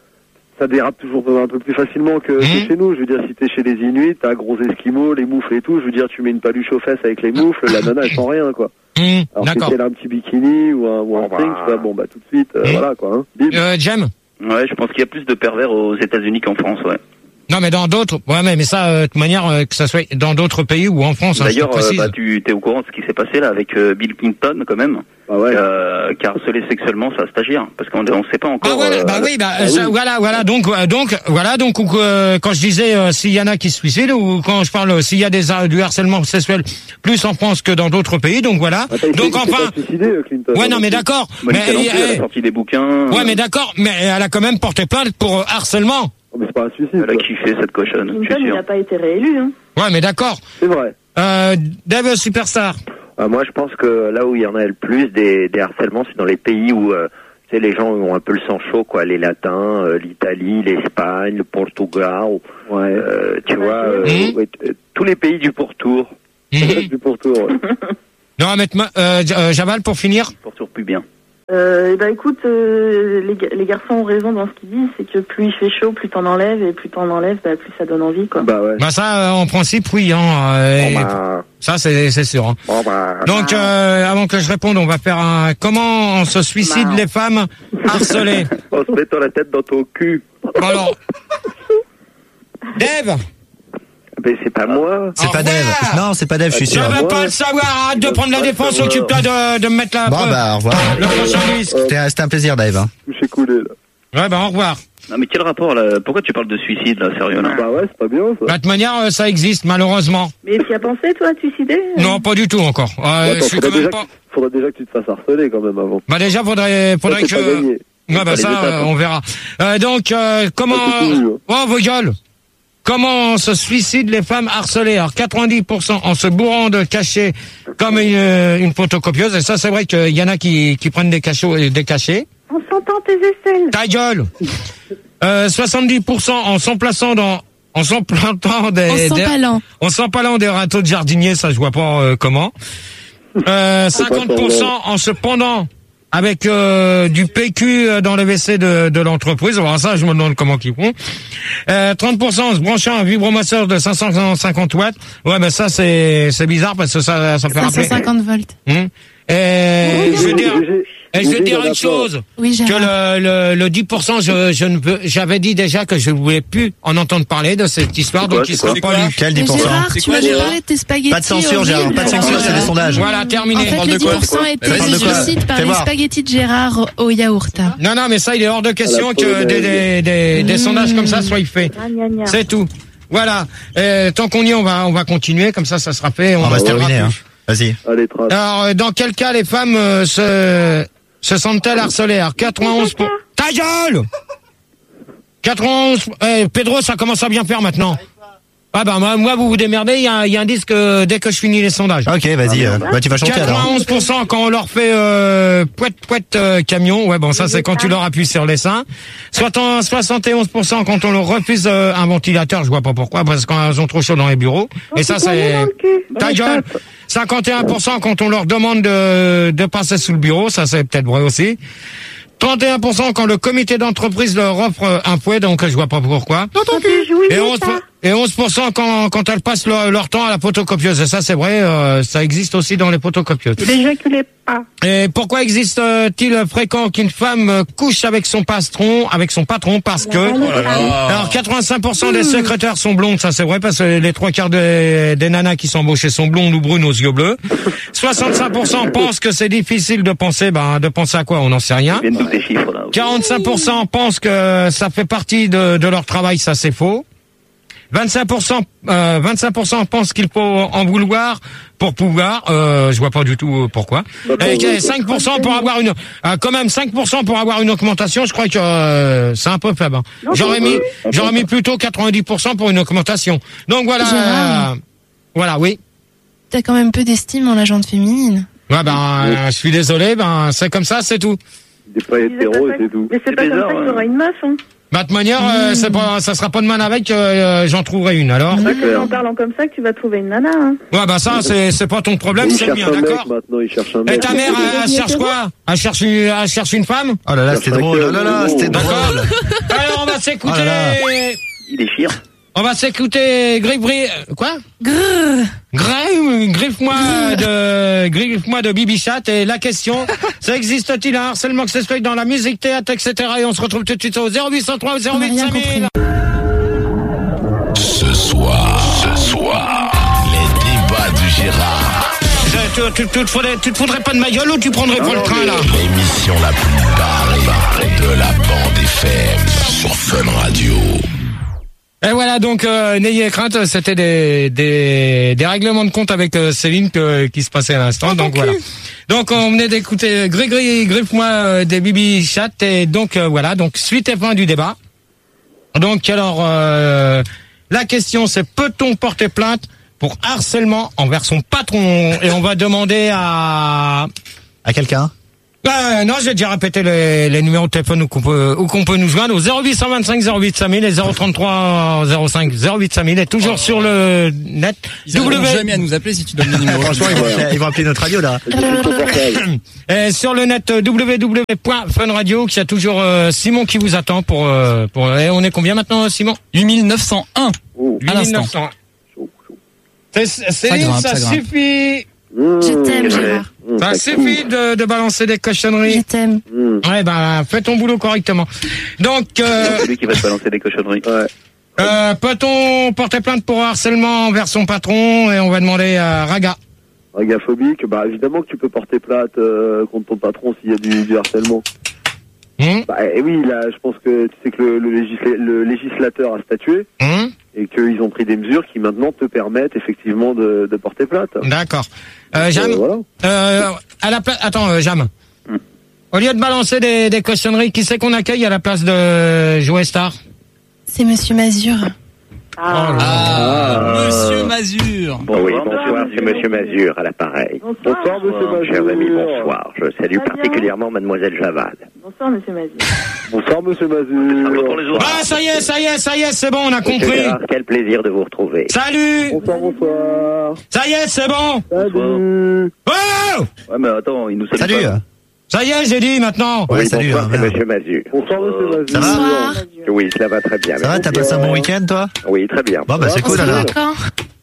ça dérape toujours un peu plus facilement que, que Mhm. chez nous. Je veux dire, si t'es chez les Inuits, t'as gros esquimaux, les moufles et tout. Je veux dire, tu mets une paluche aux fesses avec les moufles, la nana elle sent rien quoi. Hum. Alors que D'accord. si elle a un petit bikini ou un, ou un Bon, string, bah. tu vois, bon bah tout de suite, euh, Mhm. voilà quoi. Hein. Bim. Euh, Jem? Ouais, je pense qu'il y a plus de pervers aux États-Unis qu'en France, ouais. Non, mais dans d'autres, ouais, mais, mais ça, euh, de toute manière, euh, que ça soit dans d'autres pays ou en France, hein, je te D'ailleurs, euh, précise. bah, tu t'es au courant de ce qui s'est passé là avec euh, Bill Clinton, quand même. Bah ouais. Euh, qui a harcelé sexuellement sa stagiaire, parce qu'on ne sait pas encore. Ah voilà, euh, bah oui, bah ah ça, oui. voilà, voilà. Donc, euh, donc, voilà, donc euh, quand je disais euh, s'il y en a qui se suicident ou quand je parle euh, s'il y a des euh, du harcèlement sexuel plus en France que dans d'autres pays, donc voilà. Attends, il donc s'est- il s'est enfin. pas suicidé, euh, Clinton. Ouais, non, mais d'accord. Monica mais non plus, elle a eh, sorti des bouquins. ouais, mais d'accord. Mais elle a quand même porté plainte pour euh, harcèlement. Oh, mais c'est pas un suicide. Elle a quoi. kiffé cette cochonne, je Clinton, suis il sûr. n'a pas été réélu. Hein. Ouais, mais d'accord. C'est vrai. Euh, Dave Superstar. Euh, moi, je pense que là où il y en a le plus des, des harcèlements, c'est dans les pays où euh, tu sais, les gens ont un peu le sang chaud, quoi. Les Latins, euh, l'Italie, l'Espagne, le Portugal, Ouais. euh, tu vois, euh, Mhm. ouais, t- tous les pays du pourtour. Mhm. Du pourtour. Ouais. Non, mais euh, euh, Javal pour finir. Pour toujours plus bien. Euh, et ben écoute, euh, les, ga- les garçons ont raison dans ce qu'ils disent, c'est que plus il fait chaud, plus t'en enlèves, et plus t'en enlèves, bah, plus ça donne envie, quoi. Bah ouais. Bah ça, euh, en principe, oui. Hein, euh, Bon, et bah, ça, c'est c'est sûr. Hein. bon, bah, Donc, euh, avant que je réponde, on va faire un. Comment on se suicide les femmes harcelées. en se mettant la tête dans ton cul. Alors, Dave, Mais c'est pas moi. C'est Au pas revoir. Dave. Non, c'est pas Dave, je suis je sûr. veux pas le savoir. Arrête de prendre la défense. Occupe-toi de, de me mettre la. Bon, bah, au revoir. Le prochain disque. C'était c'était un plaisir, Dave. hein. Touché coulé, là. Ouais, bah au revoir. Non, mais quel rapport là? Pourquoi tu parles de suicide là, sérieux là? Bah ouais, c'est pas bien, ça. Bah, de toute manière, euh, ça existe malheureusement. Mais tu y as pensé, toi, tu suicider Non, pas du tout encore. Euh, Attends, je suis faudrait, quand même déjà pas. que, faudrait déjà que tu te fasses harceler quand même avant. Bah déjà, faudrait, faudrait Ça, c'est pas que. gagné. Ouais, bah Pas les ça, étapes, euh, hein. on verra. Euh, donc, euh, comment... Ça, c'est tout, Oh, vos gueules. Comment se suicident les femmes harcelées? Alors, quatre-vingt-dix pour cent en se bourrant de cachets comme une, euh, une photocopieuse. Et ça, c'est vrai qu'il y en a qui, qui prennent des cachots et des cachets. On s'entend tes aisselles. Ta gueule. Euh, soixante-dix pour cent en s'emplaçant dans... En s'emplantant des... En des- s'empalant. en s'empalant des râteaux de jardinier, ça je vois pas euh, comment. Euh, cinquante pour cent en se pendant avec euh, du P Q dans le W C de, de l'entreprise. Alors ça, je me demande comment qu'ils font. Euh, trente pour cent en se branchant un vibromasseur de cinq cent cinquante watts. Ouais, ben ça c'est c'est bizarre parce que ça ça fait cinq cent rappeler. cinquante volts. Hum. Et je veux dire, G G, et je veux G G, dire il y en a une chose. Oui, Que Gérard. le, le, le dix pour cent, je, je ne peux, j'avais dit déjà que je ne voulais plus en entendre parler de cette histoire, donc il sera pas lu. Quel Mais dix pour cent? Gérard, C'est tu quoi, m'as Gérard parlé de tes spaghettis. Pas de censure, Gérard. horribles. Pas de censure, c'est des sondages. Voilà, terminé. En fait, parle le de dix quoi pour cent était, Mais parle de quoi je cite, par Fais les voir. spaghettis de Gérard au yaourt. Non, non, mais ça, il est hors de question À la que polonaise. des, des, des, des sondages comme ça soient faits. Gna, gna, gna. C'est tout. Voilà. Euh, tant qu'on y est, on va, on va continuer, comme ça, ça sera fait. On va se restera terminer, hein. plus. Vas-y. Allez, trace. Alors, euh, dans quel cas les femmes euh, se, se sentent-elles harcelées? Alors, quatre-vingt-onze pour... Ta gueule! quatre-vingt-onze... Eh, Pedro, ça commence à bien faire maintenant. Ah bah moi, moi vous vous démerdez, il y a, il y a un disque euh, dès que je finis les sondages. Ok, vas-y. euh, bah, tu vas chanter alors. quatre-vingt-onze pour cent quand on leur fait euh, pouet pouet euh, camion, ouais bon ça c'est quand tu leur appuies sur les seins. Soit en soixante et onze pour cent quand on leur refuse euh, un ventilateur, je vois pas pourquoi, parce qu'ils ont trop chaud dans les bureaux. Et ça c'est ta gueule. cinquante et un pour cent quand on leur demande de, de passer sous le bureau, ça c'est peut-être vrai aussi. trente et un pour cent quand le comité d'entreprise leur offre un fouet, donc je vois pas pourquoi. Et onze pour cent, et onze pour cent quand, quand elles passent leur, leur temps à la photocopieuse. Et ça, c'est vrai, euh, ça existe aussi dans les photocopieuses. N'éjaculez pas. Et pourquoi existe-t-il fréquent qu'une femme couche avec son patron, avec son patron, parce que... Alors, quatre-vingt-cinq pour cent des secrétaires sont blondes, ça c'est vrai, parce que les trois quarts des, des nanas qui sont embauchées sont blondes ou brunes aux yeux bleus. soixante-cinq pour cent pensent que c'est difficile de penser, ben, de penser à quoi, on n'en sait rien. Je viens de douter des chiffres là. quarante-cinq pour cent pensent que ça fait partie de, de leur travail, ça c'est faux. vingt-cinq pour cent, euh, vingt-cinq pour cent pensent qu'il faut en vouloir pour pouvoir, euh, je vois pas du tout pourquoi. Et cinq pour cent pour avoir une, euh, quand même cinq pour cent pour avoir une augmentation, je crois que euh, c'est un peu faible. Hein. J'aurais mis, j'aurais mis plutôt quatre-vingt-dix pour cent pour une augmentation. Donc voilà, Gérard. euh, voilà, oui. T'as quand même peu d'estime en la gente féminine. Ouais, ben, euh, je suis désolé, ben, c'est comme ça, c'est tout. Il est pas hétéro et c'est tout. Mais c'est C'est pas bizarre, comme ça que hein. t'auras une meuf, hein. Bah, de toute manière, euh, c'est pas, ça sera pas demain avec, euh, j'en trouverai une, alors. C'est clair. en parlant comme ça que tu vas trouver une nana, hein. Ouais, bah, ça, c'est, c'est pas ton problème, Il c'est le cherche mien, un mec d'accord? maintenant, il cherche un Et mec. ta mère, elle, elle cherche quoi? Elle cherche une, elle cherche une femme? Oh là là, c'était drôle. Oh là là, c'était D'accord. drôle. Alors, on va s'écouter, Oh là Il déchire. on va s'écouter, griffe, griffe, quoi? Grrr. Griffe, griffe-moi de, griffe-moi de Bibichat. Et la question, ça existe-t-il un harcèlement sexuel dans la musique, théâtre, et cetera. Et on se retrouve tout de suite au zéro huit cent trois zéro On n'a huit rien cinq mille. compris. Ce soir, ce soir, les débats du Gérard. Je tu, tu, tu, te faudrais, tu te foudrais pas de ma gueule ou tu prendrais pas le train là? L'émission la plus barrée de la bande F M sur Fun Radio. Et voilà, donc euh, n'ayez crainte, c'était des, des des règlements de compte avec euh, Céline que, qui se passaient à l'instant. Donc voilà. Donc on venait d'écouter Grégory Griffe-moi euh, des Bibi Chat et donc euh, voilà, donc suite et fin du débat. Donc alors euh, la question c'est peut-on porter plainte pour harcèlement envers son patron? Et on va demander à À quelqu'un? Bah, non, j'ai déjà répété les, les numéros de téléphone où qu'on peut, où qu'on peut nous joindre au zéro huit cent vingt-cinq zéro huit cinq mille et zéro trente-trois zéro cinq zéro huit cinq mille et toujours oh. sur le net. Ils n'arriveront jamais à nous appeler si tu donnes le numéro. Franchement, ils vont, appeler, ils vont appeler notre radio, là. Et sur le net w w w point fun radio, qu'il y a toujours euh, Simon qui vous attend pour, euh, pour, et on est combien maintenant, Simon? huit mille neuf cent un. Oh. À l'instant. C'est, Céline, ça, ça suffit. Mmh, je t'aime, Gérard. Mmh, ça suffit de, de balancer des cochonneries. Je t'aime. Mmh. Ouais, bah, fais ton boulot correctement. Donc, euh, c'est lui qui va te balancer des cochonneries. Ouais. Euh, peut-on porter plainte pour harcèlement envers son patron? Et on va demander à Raga. Ragaphobique, bah, évidemment que tu peux porter plainte, euh, contre ton patron s'il y a du, du harcèlement. Mmh. Bah, et oui, là, je pense que tu sais que le, le, législa- le législateur a statué. Mmh. Et qu'ils ont pris des mesures qui maintenant te permettent effectivement de, de porter plainte. D'accord. Euh, Jam, euh, voilà. euh, à la place, attends, euh, Jam. Mm. Au lieu de balancer des, des cochonneries, qui c'est qu'on accueille à la place de Joe Star? C'est Monsieur Mazur. Ah, ah, Monsieur Mazur. Bon, oui, bonsoir, c'est Monsieur Mazur à l'appareil. Bonsoir, bonsoir Monsieur Mazur. Cher ami, bonsoir. Je salue Très particulièrement Mademoiselle Javad. Bonsoir, Monsieur Mazur. Bonsoir Monsieur Mazur. Ah, ça y est, ça y est, ça y est, c'est bon, on a Monsieur compris. Gérard, quel plaisir de vous retrouver. Salut. Bonsoir, bonsoir. Ça y est, c'est bon. Salut. Oh. Ouais, mais attends, il nous salue Salut. pas. Ça y est, j'ai dit maintenant. Ouais, oui, salut. bonsoir, hein, c'est merde. Monsieur Mazur. Bonsoir Monsieur Mazur. Ça va? Bonsoir. Oui, ça va très bien. Ça va, merci. t'as passé un bon week-end, toi? Oui, très bien. Bon, bah, c'est On cool, se alors. voit quand?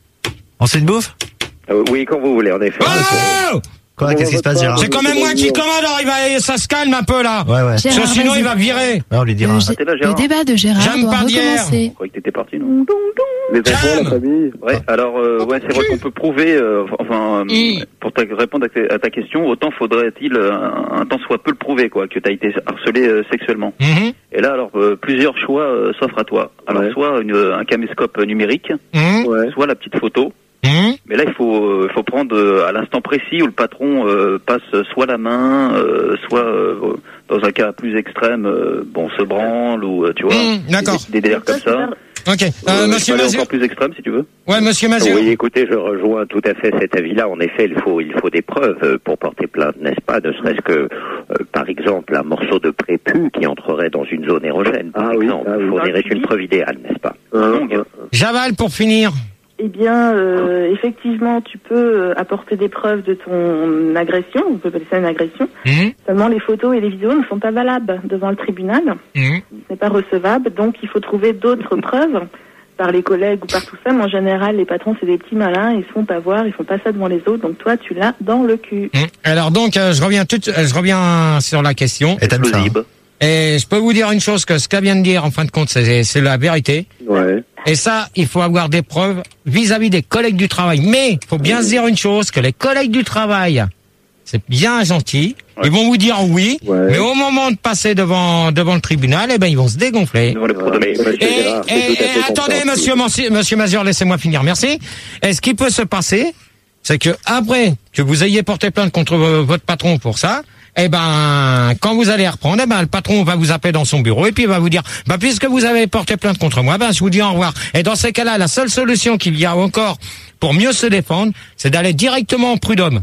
On se fait une bouffe? Euh, oui, quand vous voulez, en effet. Oh. Quoi, qu'est-ce qui se passe, Gérard? C'est quand même moi qui commande, alors il va, ça se calme un peu là. Ouais, ouais. Gérard, Parce que sinon vas-y. il va virer. Ouais, on lui dira. Le, Ah, t'es là, le Gérard. débat de Gérard J'aime doit pas d'hier. recommencer. Je croyais que t'étais parti, non? Les enfants, Jam. la famille. Ouais, alors, euh, ouais, c'est vrai qu'on peut prouver, euh, enfin, euh, Mm. pour ta, répondre à ta, à ta question, autant faudrait-il euh, un, un temps soit peu le prouver, quoi, que t'as été harcelé euh, sexuellement. Mhm. Et là, alors, euh, plusieurs choix euh, s'offrent à toi. Alors, Ouais. soit une, un caméscope numérique, Mhm. Ouais. soit la petite photo. Mhm. Mais là, il faut, euh, faut prendre euh, à l'instant précis où le patron euh, passe soit la main, euh, soit euh, dans un cas plus extrême, euh, bon, se branle ou euh, tu vois, Mmh, d'accord. des, des délires comme ça. Ok. Euh, Euh, Monsieur je peux aller Mazur. encore plus extrême si tu veux. Ouais, Monsieur Mazur. Oui, écoutez, je rejoins tout à fait cet avis-là. En effet, il faut, il faut des preuves euh, pour porter plainte, n'est-ce pas? Ne serait-ce que, euh, par exemple, un morceau de prépu qui entrerait dans une zone érogène, par Ah oui, exemple. ah oui. Il faudrait une preuve idéale, n'est-ce pas? Hein, hein. Javal pour finir. Eh bien, euh, effectivement, tu peux euh, apporter des preuves de ton agression, on peut appeler ça une agression. Mhm. Seulement, les photos et les vidéos ne sont pas valables devant le tribunal. Mhm. Ce n'est pas recevable, donc il faut trouver d'autres preuves par les collègues ou par tout ça. Mais en général, les patrons, c'est des petits malins, ils se font pas voir, ils font pas ça devant les autres. Donc toi, tu l'as dans le cul. Mhm. Alors donc, euh, je reviens tout, euh, je reviens sur la question. Et t'aimes ça, hein? Explosible. Et je peux vous dire une chose, que ce qu'elle vient de dire, en fin de compte, c'est, c'est la vérité. Ouais. Et ça, il faut avoir des preuves vis-à-vis des collègues du travail. Mais il faut bien se dire une chose, que les collègues du travail, c'est bien gentil. Ouais. Ils vont vous dire oui, Ouais. mais au moment de passer devant devant le tribunal, eh ben ils vont se dégonfler. Devant les Ouais, pros- mais Monsieur Et, Gérard, c'est et- tout à et fait attendez, compréhensible. monsieur, monsieur, monsieur Mazur, laissez-moi finir, merci. Et ce qui peut se passer, c'est que après que vous ayez porté plainte contre v- votre patron pour ça, eh ben, quand vous allez reprendre, eh ben, le patron va vous appeler dans son bureau et puis il va vous dire, bah, puisque vous avez porté plainte contre moi, ben, je vous dis au revoir. Et dans ces cas-là, la seule solution qu'il y a encore pour mieux se défendre, c'est d'aller directement au prud'homme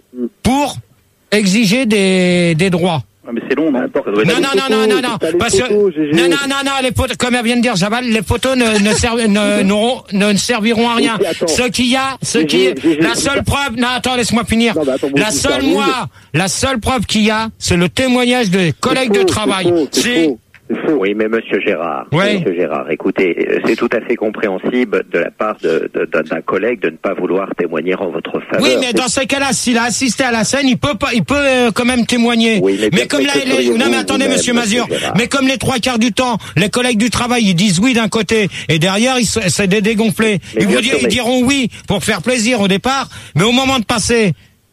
pour exiger des, des droits. Ah, mais c'est long, non? Attends, Ça doit être Non, les non, photos, non, non, non, non, t'as les parce que, photos, G G. non, non, non, non, les photos, comme elle vient de dire, Jabal, les photos ne, ne, serv- ne, n'auront- ne serviront à rien. Et puis, attends. Ce qu'il y a, ce G G, qui est, G G, la seule preuve, non, attends, laisse-moi finir. Non, mais attends, La bon, seule, c'est moi, terminé. la seule preuve qu'il y a, c'est le témoignage des collègues C'est de faux, travail. C'est faux, c'est Si- faux, c'est faux. Oui, mais Monsieur Gérard, Ouais. Monsieur Gérard, écoutez, euh, c'est tout à fait compréhensible de la part de, de- d'un, d'un collègue de ne pas vouloir témoigner en votre faveur. Oui, mais dans ces cas-là, s'il a assisté à la scène, il peut pas, il peut euh, quand même témoigner. Oui, mais bien, comme mais là, que les, feriez-vous non mais attendez, vous-même, Monsieur Monsieur Mazur, Gérard? mais comme les trois quarts du temps, les collègues du travail, ils disent oui d'un côté et derrière, ils se- c'est des dégonflés. Mais Ils, bien vous sûr, dire- ils mais- diront oui pour faire plaisir au départ, mais au moment de passer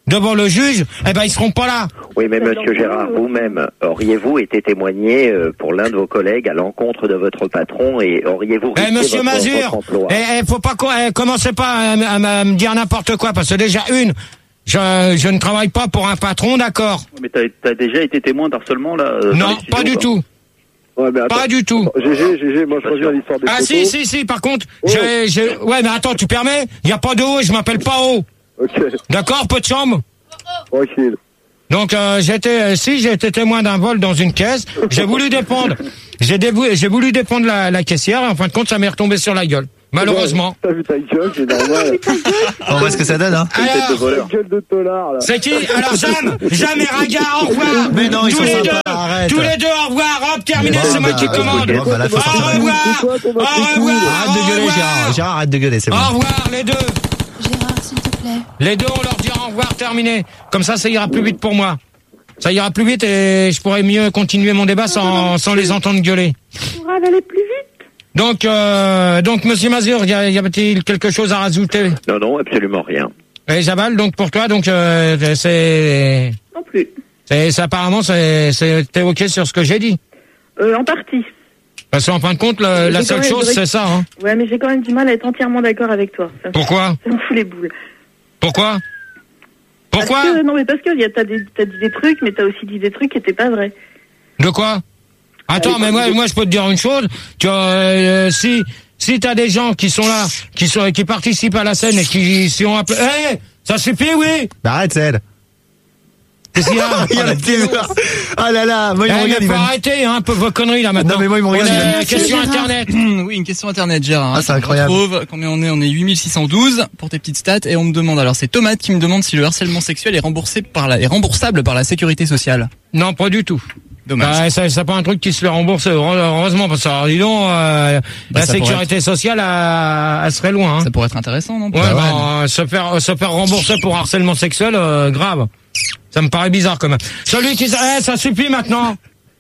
devant le juge, eh ben ils seront pas là. Oui, mais monsieur Gérard, vous-même, auriez-vous été témoigné euh, pour l'un de vos collègues à l'encontre de votre patron et auriez-vous Eh risqué monsieur votre, Mazur, votre emploi? eh, eh, faut pas co- eh, commencez pas à, m- à m- à me dire n'importe quoi parce que déjà une, je, je ne travaille pas pour un patron, d'accord? Mais t'as, t'as déjà été témoin d'harcèlement là euh, dans Non, les studios, pas du quoi. tout. Ouais, mais attends. Pas du tout. G G, G G, moi je reviens à l'histoire des Ah photos. si, si, si, par contre, Oh. j'ai, j'ai, ouais, mais attends, tu permets? Il y a pas de haut, je m'appelle pas haut. Ok, D'accord, peu de chambre? tranquille. Donc euh, j'étais, euh, si j'ai été témoin d'un vol dans une caisse, j'ai voulu dépendre, j'ai, débou- j'ai voulu dépendre la, la caissière et en fin de compte ça m'est retombé sur la gueule. Malheureusement. T'as vu ta gueule, c'est normal. On voit ce que ça donne, hein. Alors, Ta gueule de tolard, là. c'est qui? Alors Jam, Jam et Raga, au revoir. Mais non, ils tous sont les sympas, deux, arrête. tous les deux, au revoir. Hop, terminé, Bon, c'est moi bah, qui commande. bon, bah, là, faut Au sortir. revoir. C'est quoi ton Au matricule? revoir. Arrête de Au gueuler, revoir. Gérard. Gérard, arrête de gueuler, c'est bon. Au revoir les deux. Gérard, s'il te plaît. Les deux, on leur dira au revoir, terminé. Comme ça, ça ira plus vite pour moi. Ça ira plus vite et je pourrai mieux continuer mon débat sans, sans les entendre gueuler. Pour aller plus vite. Donc, euh, donc, Monsieur Mazur, y, a- y avait-il quelque chose à rajouter? Non, non, absolument rien. Et Jabal, donc pour toi, donc euh, c'est, Non plus. c'est, c'est apparemment, c'est, c'est, t'es ok sur ce que j'ai dit. Euh, en partie. Parce qu'en fin de compte, le- la J'ai seule quand même chose, vrai- c'est ça. Hein. Ouais, mais j'ai quand même du mal à être entièrement d'accord avec toi. Ça me- Pourquoi? Ça me fout les boules. Pourquoi? Pourquoi? Parce que, non, mais parce que y a, t'as, des, t'as dit des trucs, mais t'as aussi dit des trucs qui étaient pas vrais. De quoi? Attends, mais moi, moi, je peux te dire une chose. Tu vois, euh, si, si t'as des gens qui sont là, qui sont, qui participent à la scène et qui s'y ont appelé, hé, ça suffit, oui. Bah, arrête, c'est elle. Qu'est-ce qu'il y a? Il y a la télé. Ah là là, moi, il me Eh, regarde, mais il faut va me- arrêter, hein, un peu vos conneries, là, maintenant. Non, mais moi, il me On regarde, il va est- me- question Gérard. internet. Oui, une question internet, Gérard. Ah, c'est incroyable. On trouve combien on est, on est huit mille six cent douze pour tes petites stats et on me demande, alors c'est Tomate qui me demande si le harcèlement sexuel est remboursé par la, est remboursable par la sécurité sociale. Non, pas du tout. Dommage. Bah, ça, c'est pas un truc qui se fait rembourser, heure- heureusement, parce que, alors, dis donc, euh, Bah, la ça pourrait sécurité sociale, elle, elle serait loin, hein. Ça pourrait être intéressant, non? Ouais, Bah, bah, euh, se faire, se faire rembourser pour harcèlement sexuel, euh, grave. Ça me paraît bizarre, quand même. Celui qui, eh, ça suffit maintenant.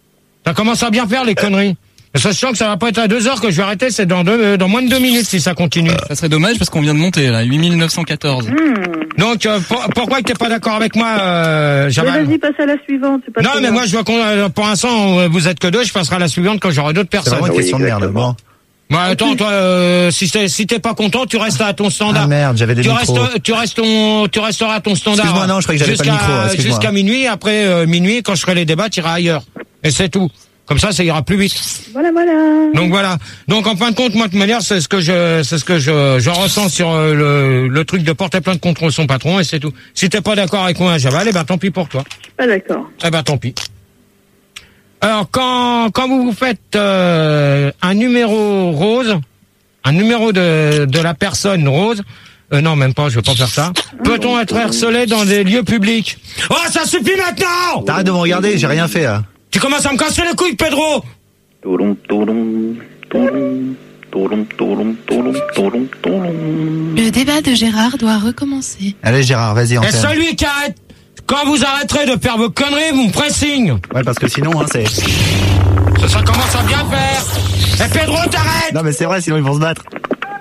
Ça commence à bien faire, les conneries. Sachant que ça va pas être à deux heures que je vais arrêter, c'est dans deux, euh, dans moins de deux minutes si ça continue. Ça serait dommage parce qu'on vient de monter, là, huit mille neuf cent quatorze. Donc, euh, pour- pourquoi t'es pas d'accord avec moi, euh, Mais Jamal? vas-y, passe à la suivante. c'est pas Non, très mais grave. moi, je vois qu'on, euh, pour l'instant, euh, vous êtes que deux, je passerai à la suivante quand j'aurai d'autres C'est personnes. vraiment une Oui, question de merde. exactement. Bon. Bah, attends, toi, euh, si t'es, si t'es pas content, tu restes à ton standard. Ah merde, j'avais des tu micros. restes, tu restes ton, tu resteras à ton standard. Excuse-moi, non, je croyais que j'avais pas le Jusqu'à- micro, excuse-moi. Jusqu'à minuit, après euh, minuit, quand je ferai les débats, tu iras ailleurs. Et c'est tout. Comme ça, ça ira plus vite. Voilà, voilà. Donc voilà. Donc en fin de compte, moi de toute manière, c'est ce que je, c'est ce que je, je ressens sur euh, le, le truc de porter plainte contre son patron et c'est tout. Si t'es pas d'accord avec moi, Javal, eh ben tant pis pour toi. Je suis pas d'accord. Eh ben tant pis. Alors quand quand vous vous faites euh, un numéro rose, un numéro de de la personne rose. Euh, non, même pas, je veux pas faire ça. Peut-on être harcelé dans des lieux publics? Oh, ça suffit maintenant! T'arrêtes de me regarder, j'ai rien fait, là. Tu commences à me casser les couilles, Pedro! Tolong, tolong, tolong, tolong, tolong, tolong, tolong, tolong. Le débat de Gérard doit recommencer. Allez, Gérard, vas-y, on Et fait. celui qui arrête, quand vous arrêterez de faire vos conneries, vous me ferez signe. Ouais, parce que sinon, hein, c'est. Ça, ça commence à bien faire. Et Pedro, t'arrêtes! Non, mais c'est vrai, sinon ils vont se battre.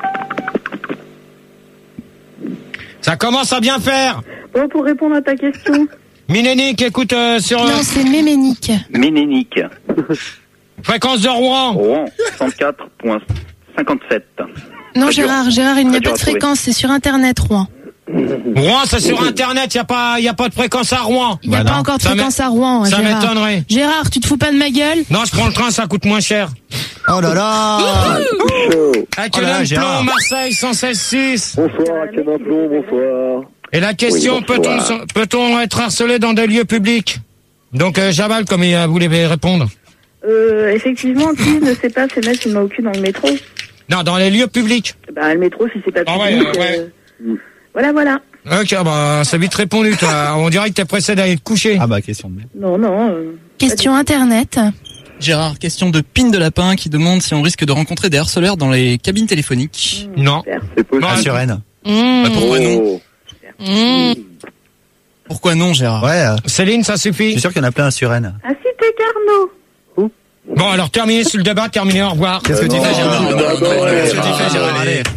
Ça commence à bien faire. Bon, pour répondre à ta question. Minénique, écoute, euh, sur euh, Non, c'est Méménique. Ménénique. fréquence de Rouen. Rouen, cent-quatre virgule cinquante-sept. Non, Très dur. Gérard, Gérard, il n'y a Très dur pas à de trouver. fréquence, c'est sur Internet, Rouen. Rouen, c'est sur Internet, y a pas, y a pas de fréquence à Rouen. Il n'y a Bah pas non. encore de Ça fréquence m'é- à Rouen, ça Gérard. m'étonnerait. Gérard, tu te fous pas de ma gueule? Non, je prends le train, ça coûte moins cher. Oh là là. Chaud. Avec Oh là là, le Gérard. plomb, Marseille, cent seize six. Bonsoir, Kenan Plomb, bonsoir. Et la question, Oui, peut-on, bonsoir. peut-on être harcelé dans des lieux publics? Donc, euh, Javal, comme il euh, voulait répondre. Euh, effectivement, qui ne sait pas se mettre une main au cul dans le métro? Non, dans les lieux publics. Bah, le métro, si c'est pas Ah ouais, public, euh, ouais. euh, voilà, voilà. Ok, bah, c'est vite répondu, toi. On dirait que t'es pressé d'aller te coucher. Ah bah, question de merde. Non, non. euh, Question Internet. Gérard, question de Pine de Lapin qui demande si on risque de rencontrer des harceleurs dans les cabines téléphoniques. Non. C'est possible. Non, Ah, sur Rennes. Mmh. Bah, pourquoi non? Oh. Mmh. Pourquoi non, Gérard? Ouais, euh, Céline, ça je suis suffit. sûr qu'il y en a plein à Suresnes. Ah, Cité Carnot. Bon, alors terminé sur le débat, terminé, au revoir. Qu'est-ce que tu non, fais, Gérard? non, non, non, Qu'est-ce que tu non, fais, Gérard? non, Allez. Pèse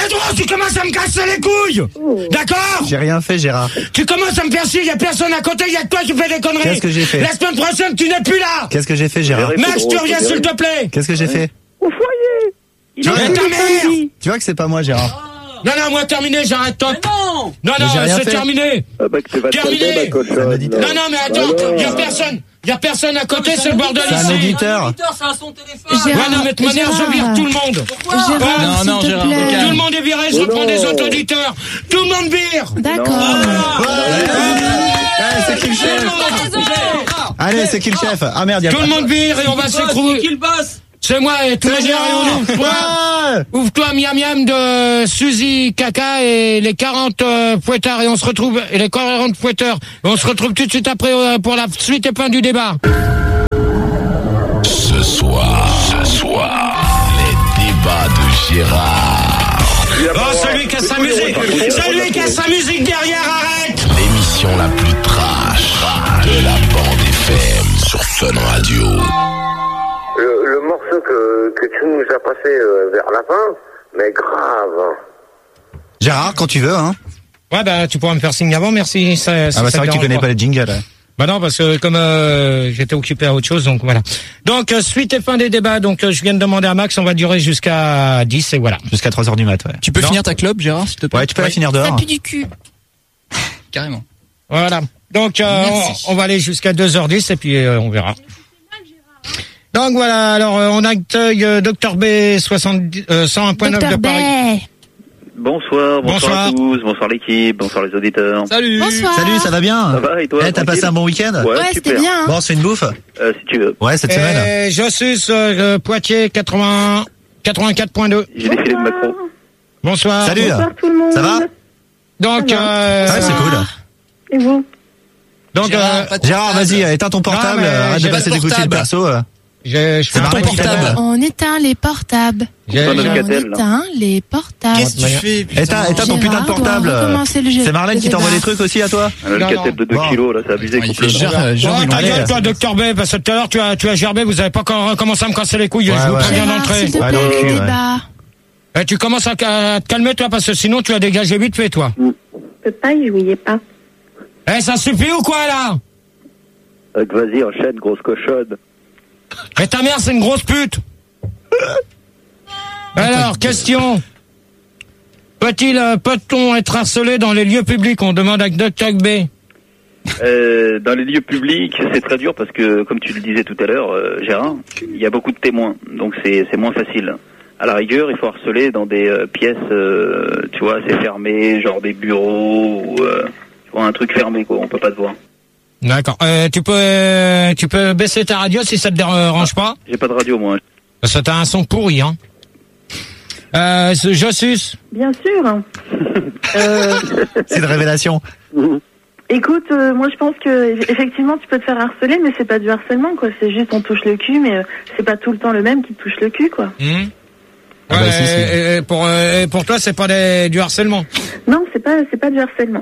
Pedro, tu commences à me casser les couilles. D'accord? J'ai rien fait, Gérard. Tu commences à me faire chier, y a personne à côté, y a que toi qui fais des conneries. Qu'est-ce que j'ai fait? La semaine prochaine, tu n'es plus là. Qu'est-ce que j'ai fait, Gérard? Max, tu reviens s'il te plaît. Qu'est-ce que j'ai fait? Au foyer. Tu vois, Mais ta mère. tu vois que c'est pas moi, Gérard. Non, non, moi terminé, j'arrête top. non. Non, non, j'ai rien c'est fait. terminé. Ah bah que tu vas te Terminé. calmer, ma cochonne. C'est un auditeur. Non, non, mais attends, Bah non. y a personne. Y a personne à côté, c'est le bordel C'est un ici. auditeur. C'est à son téléphone. Gérard, Ouais, non, mais de toute manière, je vire tout le monde. Gérard, Non, s'il non, te Gérard, plaît. au calme. Tout le monde est viré, je Oh reprends non. des autres auditeurs. Tout le monde vire. D'accord. Ouais, c'est qui le chef? Allez, c'est qui le chef? Ah merde, y a Tout le monde vire et on va s'écrouler. Qui le boss? C'est moi et tout le monde vire et on ouvre toi. Ouais. Ouvre-toi miam miam de Suzy Caca et les quarante euh, fouettards et on se retrouve, et les quarante fouetteurs. Et on se retrouve tout de suite après euh, pour la suite et fin du débat. Ce soir, ce soir, les débats de Gérard. Oh, celui qui a sa musique, celui qui a sa musique derrière, arrête. L'émission la plus trash de la bande F M sur Fun Radio. Le, le morceau que, que tu nous as passé euh, vers la fin, mais grave. Gérard, quand tu veux, hein. Ouais, bah, tu pourras me faire signe avant, merci. Ça, Ah bah c'est vrai que tu connais pas les jingles. Ouais. Bah non, parce que comme euh, j'étais occupé à autre chose, donc voilà. Donc, euh, suite et fin des débats, donc euh, je viens de demander à Max, on va durer jusqu'à dix et voilà. Jusqu'à trois heures du mat, ouais. Tu peux Non. finir ta clope, Gérard, s'il te plaît? Ouais, tu peux la finir Ça dehors. pue du cul. Carrément. Voilà. Donc, euh, Merci. on, on va aller jusqu'à deux heures dix et puis euh, on verra. Donc voilà, alors euh, on accueille euh, Docteur B soixante-dix, euh, cent un point neuf de Docteur Paris. Bay. Bonsoir, bonsoir, Bonsoir. à tous, bonsoir l'équipe, bonsoir les auditeurs. Salut. Bonsoir. Salut, ça va bien? Ça va et toi? Eh, t'as passé un bon week-end? Ouais, Ouais, c'était super. bien. hein. Bon, c'est une bouffe? Euh, si tu veux. Ouais, cette semaine. Et Jossus, euh, Poitiers, quatre-vingts, quatre-vingt-quatre point deux. J'ai défilé de Macron. Bonsoir. Salut. Bonsoir tout le monde. Ça va? Donc, euh, Ouais, c'est cool. Et vous? donc, Gérard, euh, pas de Gérard, portable. vas-y, éteins ton portable, Non, mais arrête de j'ai passer le des coups de fil portable. perso. euh. je, je fais C'est un marrant ton qu'il portable. t'appelle. On éteint les portables. J'ai- Pas On notre Alcatel, là. éteint les portables. Qu'est-ce que tu fais, putain? Éteins, éteins ton putain de Gérard doit portable. recommencer le jeu. C'est Marlène Le qui t'envoie débat. des trucs aussi à toi? Un Non, alcatel non. de deux Bon. kilos, là, c'est abusé. Ouais, il fait complètement. genre, genre, Oh, il ta enlève. gueule, toi, Docteur B, parce que tout à l'heure, tu as, tu as gerbé, vous avez pas encore commencé à me casser les couilles, Ouais, je vous ouais. préviens Gérard, d'entrée. s'il te Ouais, plaît, dans le le cul, ouais. débat. Eh, tu commences à, à te calmer, toi, parce que sinon, tu as dégagé vite fait, toi. Papa, il jouait pas. Eh, ça suffit ou quoi, là? Euh, Vas-y, enchaîne, grosse cochonne. Et ta mère, c'est une grosse pute. Alors, question. Peut-il, euh, peut-on être harcelé dans les lieux publics? On demande à Docteur B. Euh, dans les lieux publics, c'est très dur parce que, comme tu le disais tout à l'heure, euh, Gérard, il y a beaucoup de témoins, donc c'est c'est moins facile. À la rigueur, il faut harceler dans des euh, pièces, euh, tu vois, assez fermées, genre des bureaux ou euh, tu vois, un truc fermé, quoi. On peut pas te voir. D'accord. Euh, tu peux, euh, tu peux baisser ta radio si ça te dérange pas? J'ai pas de radio, moi. Parce que t'as un son pourri, hein. Euh, ce Jossus. Bien sûr. euh, C'est une révélation. écoute, euh, moi je pense que effectivement tu peux te faire harceler, mais c'est pas du harcèlement, quoi. C'est juste on touche le cul, mais euh, c'est pas tout le temps le même qui te touche le cul, quoi. Hmm Ah bah, Ouais, si, si. et- et pour, euh, et pour toi, c'est pas des- du harcèlement. Non, c'est pas, c'est pas du harcèlement.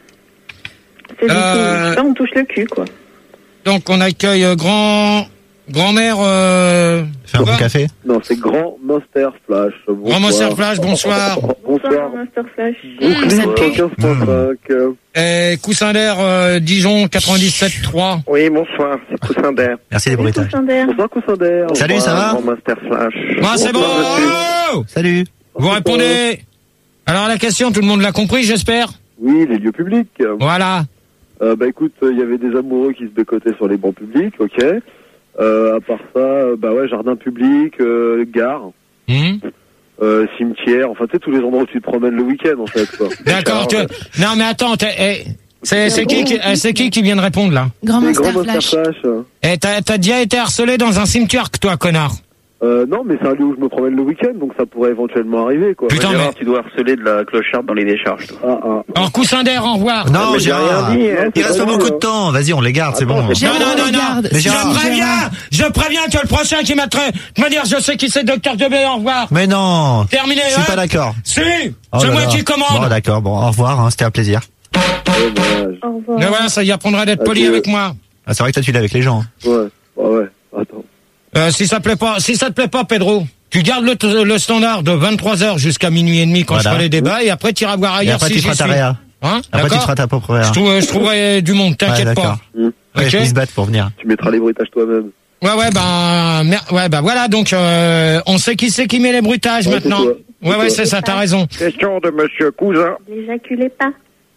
C'est juste, Euh, je sais pas, on touche le cul, quoi. Donc, on accueille euh, grand, grand-mère, euh, Faire un bon quoi café. Non, c'est Grand Monster Flash. Bonsoir. Grand Monster Flash, bonsoir. Bonsoir. Master Flash. Mmh, ça pue. quinze point cinq. Et Coussin d'air, euh, Dijon, quatre-vingt-dix-sept trois. Oui, bonsoir, c'est Coussin d'air. Merci les Salut, bruitages. Coussin d'air. Bonsoir, Coussin d'air. Salut, ça va? Grand Master Flash. Ah, c'est bon! Bonsoir, monsieur. Oh Salut. Vous répondez. Alors, la question, tout le monde l'a compris, j'espère? Oui, les lieux publics. Voilà. Euh, bah écoute, il y avait des amoureux qui se bécotaient sur les bancs publics, ok. Euh, à part ça, euh, bah ouais, jardin public, euh, gare, Hmm euh, cimetière, enfin tu sais tous les endroits où tu te promènes le week-end en fait. Quoi. D'accord. Tu... Non, mais attends, t'es- eh, c'est c'est qui, qui, eh, c'est qui qui vient de répondre, là? Grand Les Monster grands Monster Flash. Flash. euh. Eh, t'as t'as déjà été harcelé dans un cimetière, toi, connard? Euh, non, mais c'est un lieu où je me promène le week-end, donc ça pourrait éventuellement arriver, quoi. Putain, Gérard, mais- tu dois harceler de la clocharde dans les décharges, toi. Ah, ah. Alors, Coussin d'air, au revoir. Non, mais j'ai Gérard. rien dit, hein. Il reste pas C'est beaucoup pas de temps. Vas-y, on les garde, c'est bon. Attends, c'est Non, non, non, non. Regarde, Mais Je Gérard. préviens, je préviens que le prochain qui mettrait, de manière, je sais qui c'est, Docteur Debé, au revoir. Mais non. Terminé, Je suis hein. pas d'accord. Si, Oh c'est là moi là. qui commande. Bon, d'accord. Bon, au revoir. Hein, c'était un plaisir. Dommage. Au revoir. Mais voilà, ça y apprendra d'être poli Adieu. avec moi. Ah, c'est vrai que toi, tu l'es avec les gens. Ouais, bah ouais, attends. Euh, si ça te plaît pas, si ça te plaît pas, Pedro, Tu gardes le, le standard de vingt-trois heures jusqu'à minuit et demi quand Voilà. je ferai les débats et après tu iras voir Et ailleurs après, si tu j'y feras ta suis. réa. Hein, Après, tu d'accord feras ta propre réa. je, trouve, je trouverai du monde, t'inquiète Ouais, pas. d'accord. Mmh. Ouais, Ok. ils se battent pour venir. Tu mettras les bruitages toi-même. Ouais, ouais, ben, mer- ouais, ben voilà, donc euh, on sait qui c'est qui met les bruitages Ouais, maintenant. c'est toi. Ouais, ouais, c'est ça, t'as raison. Question de Monsieur Cousin. N'éjaculez pas.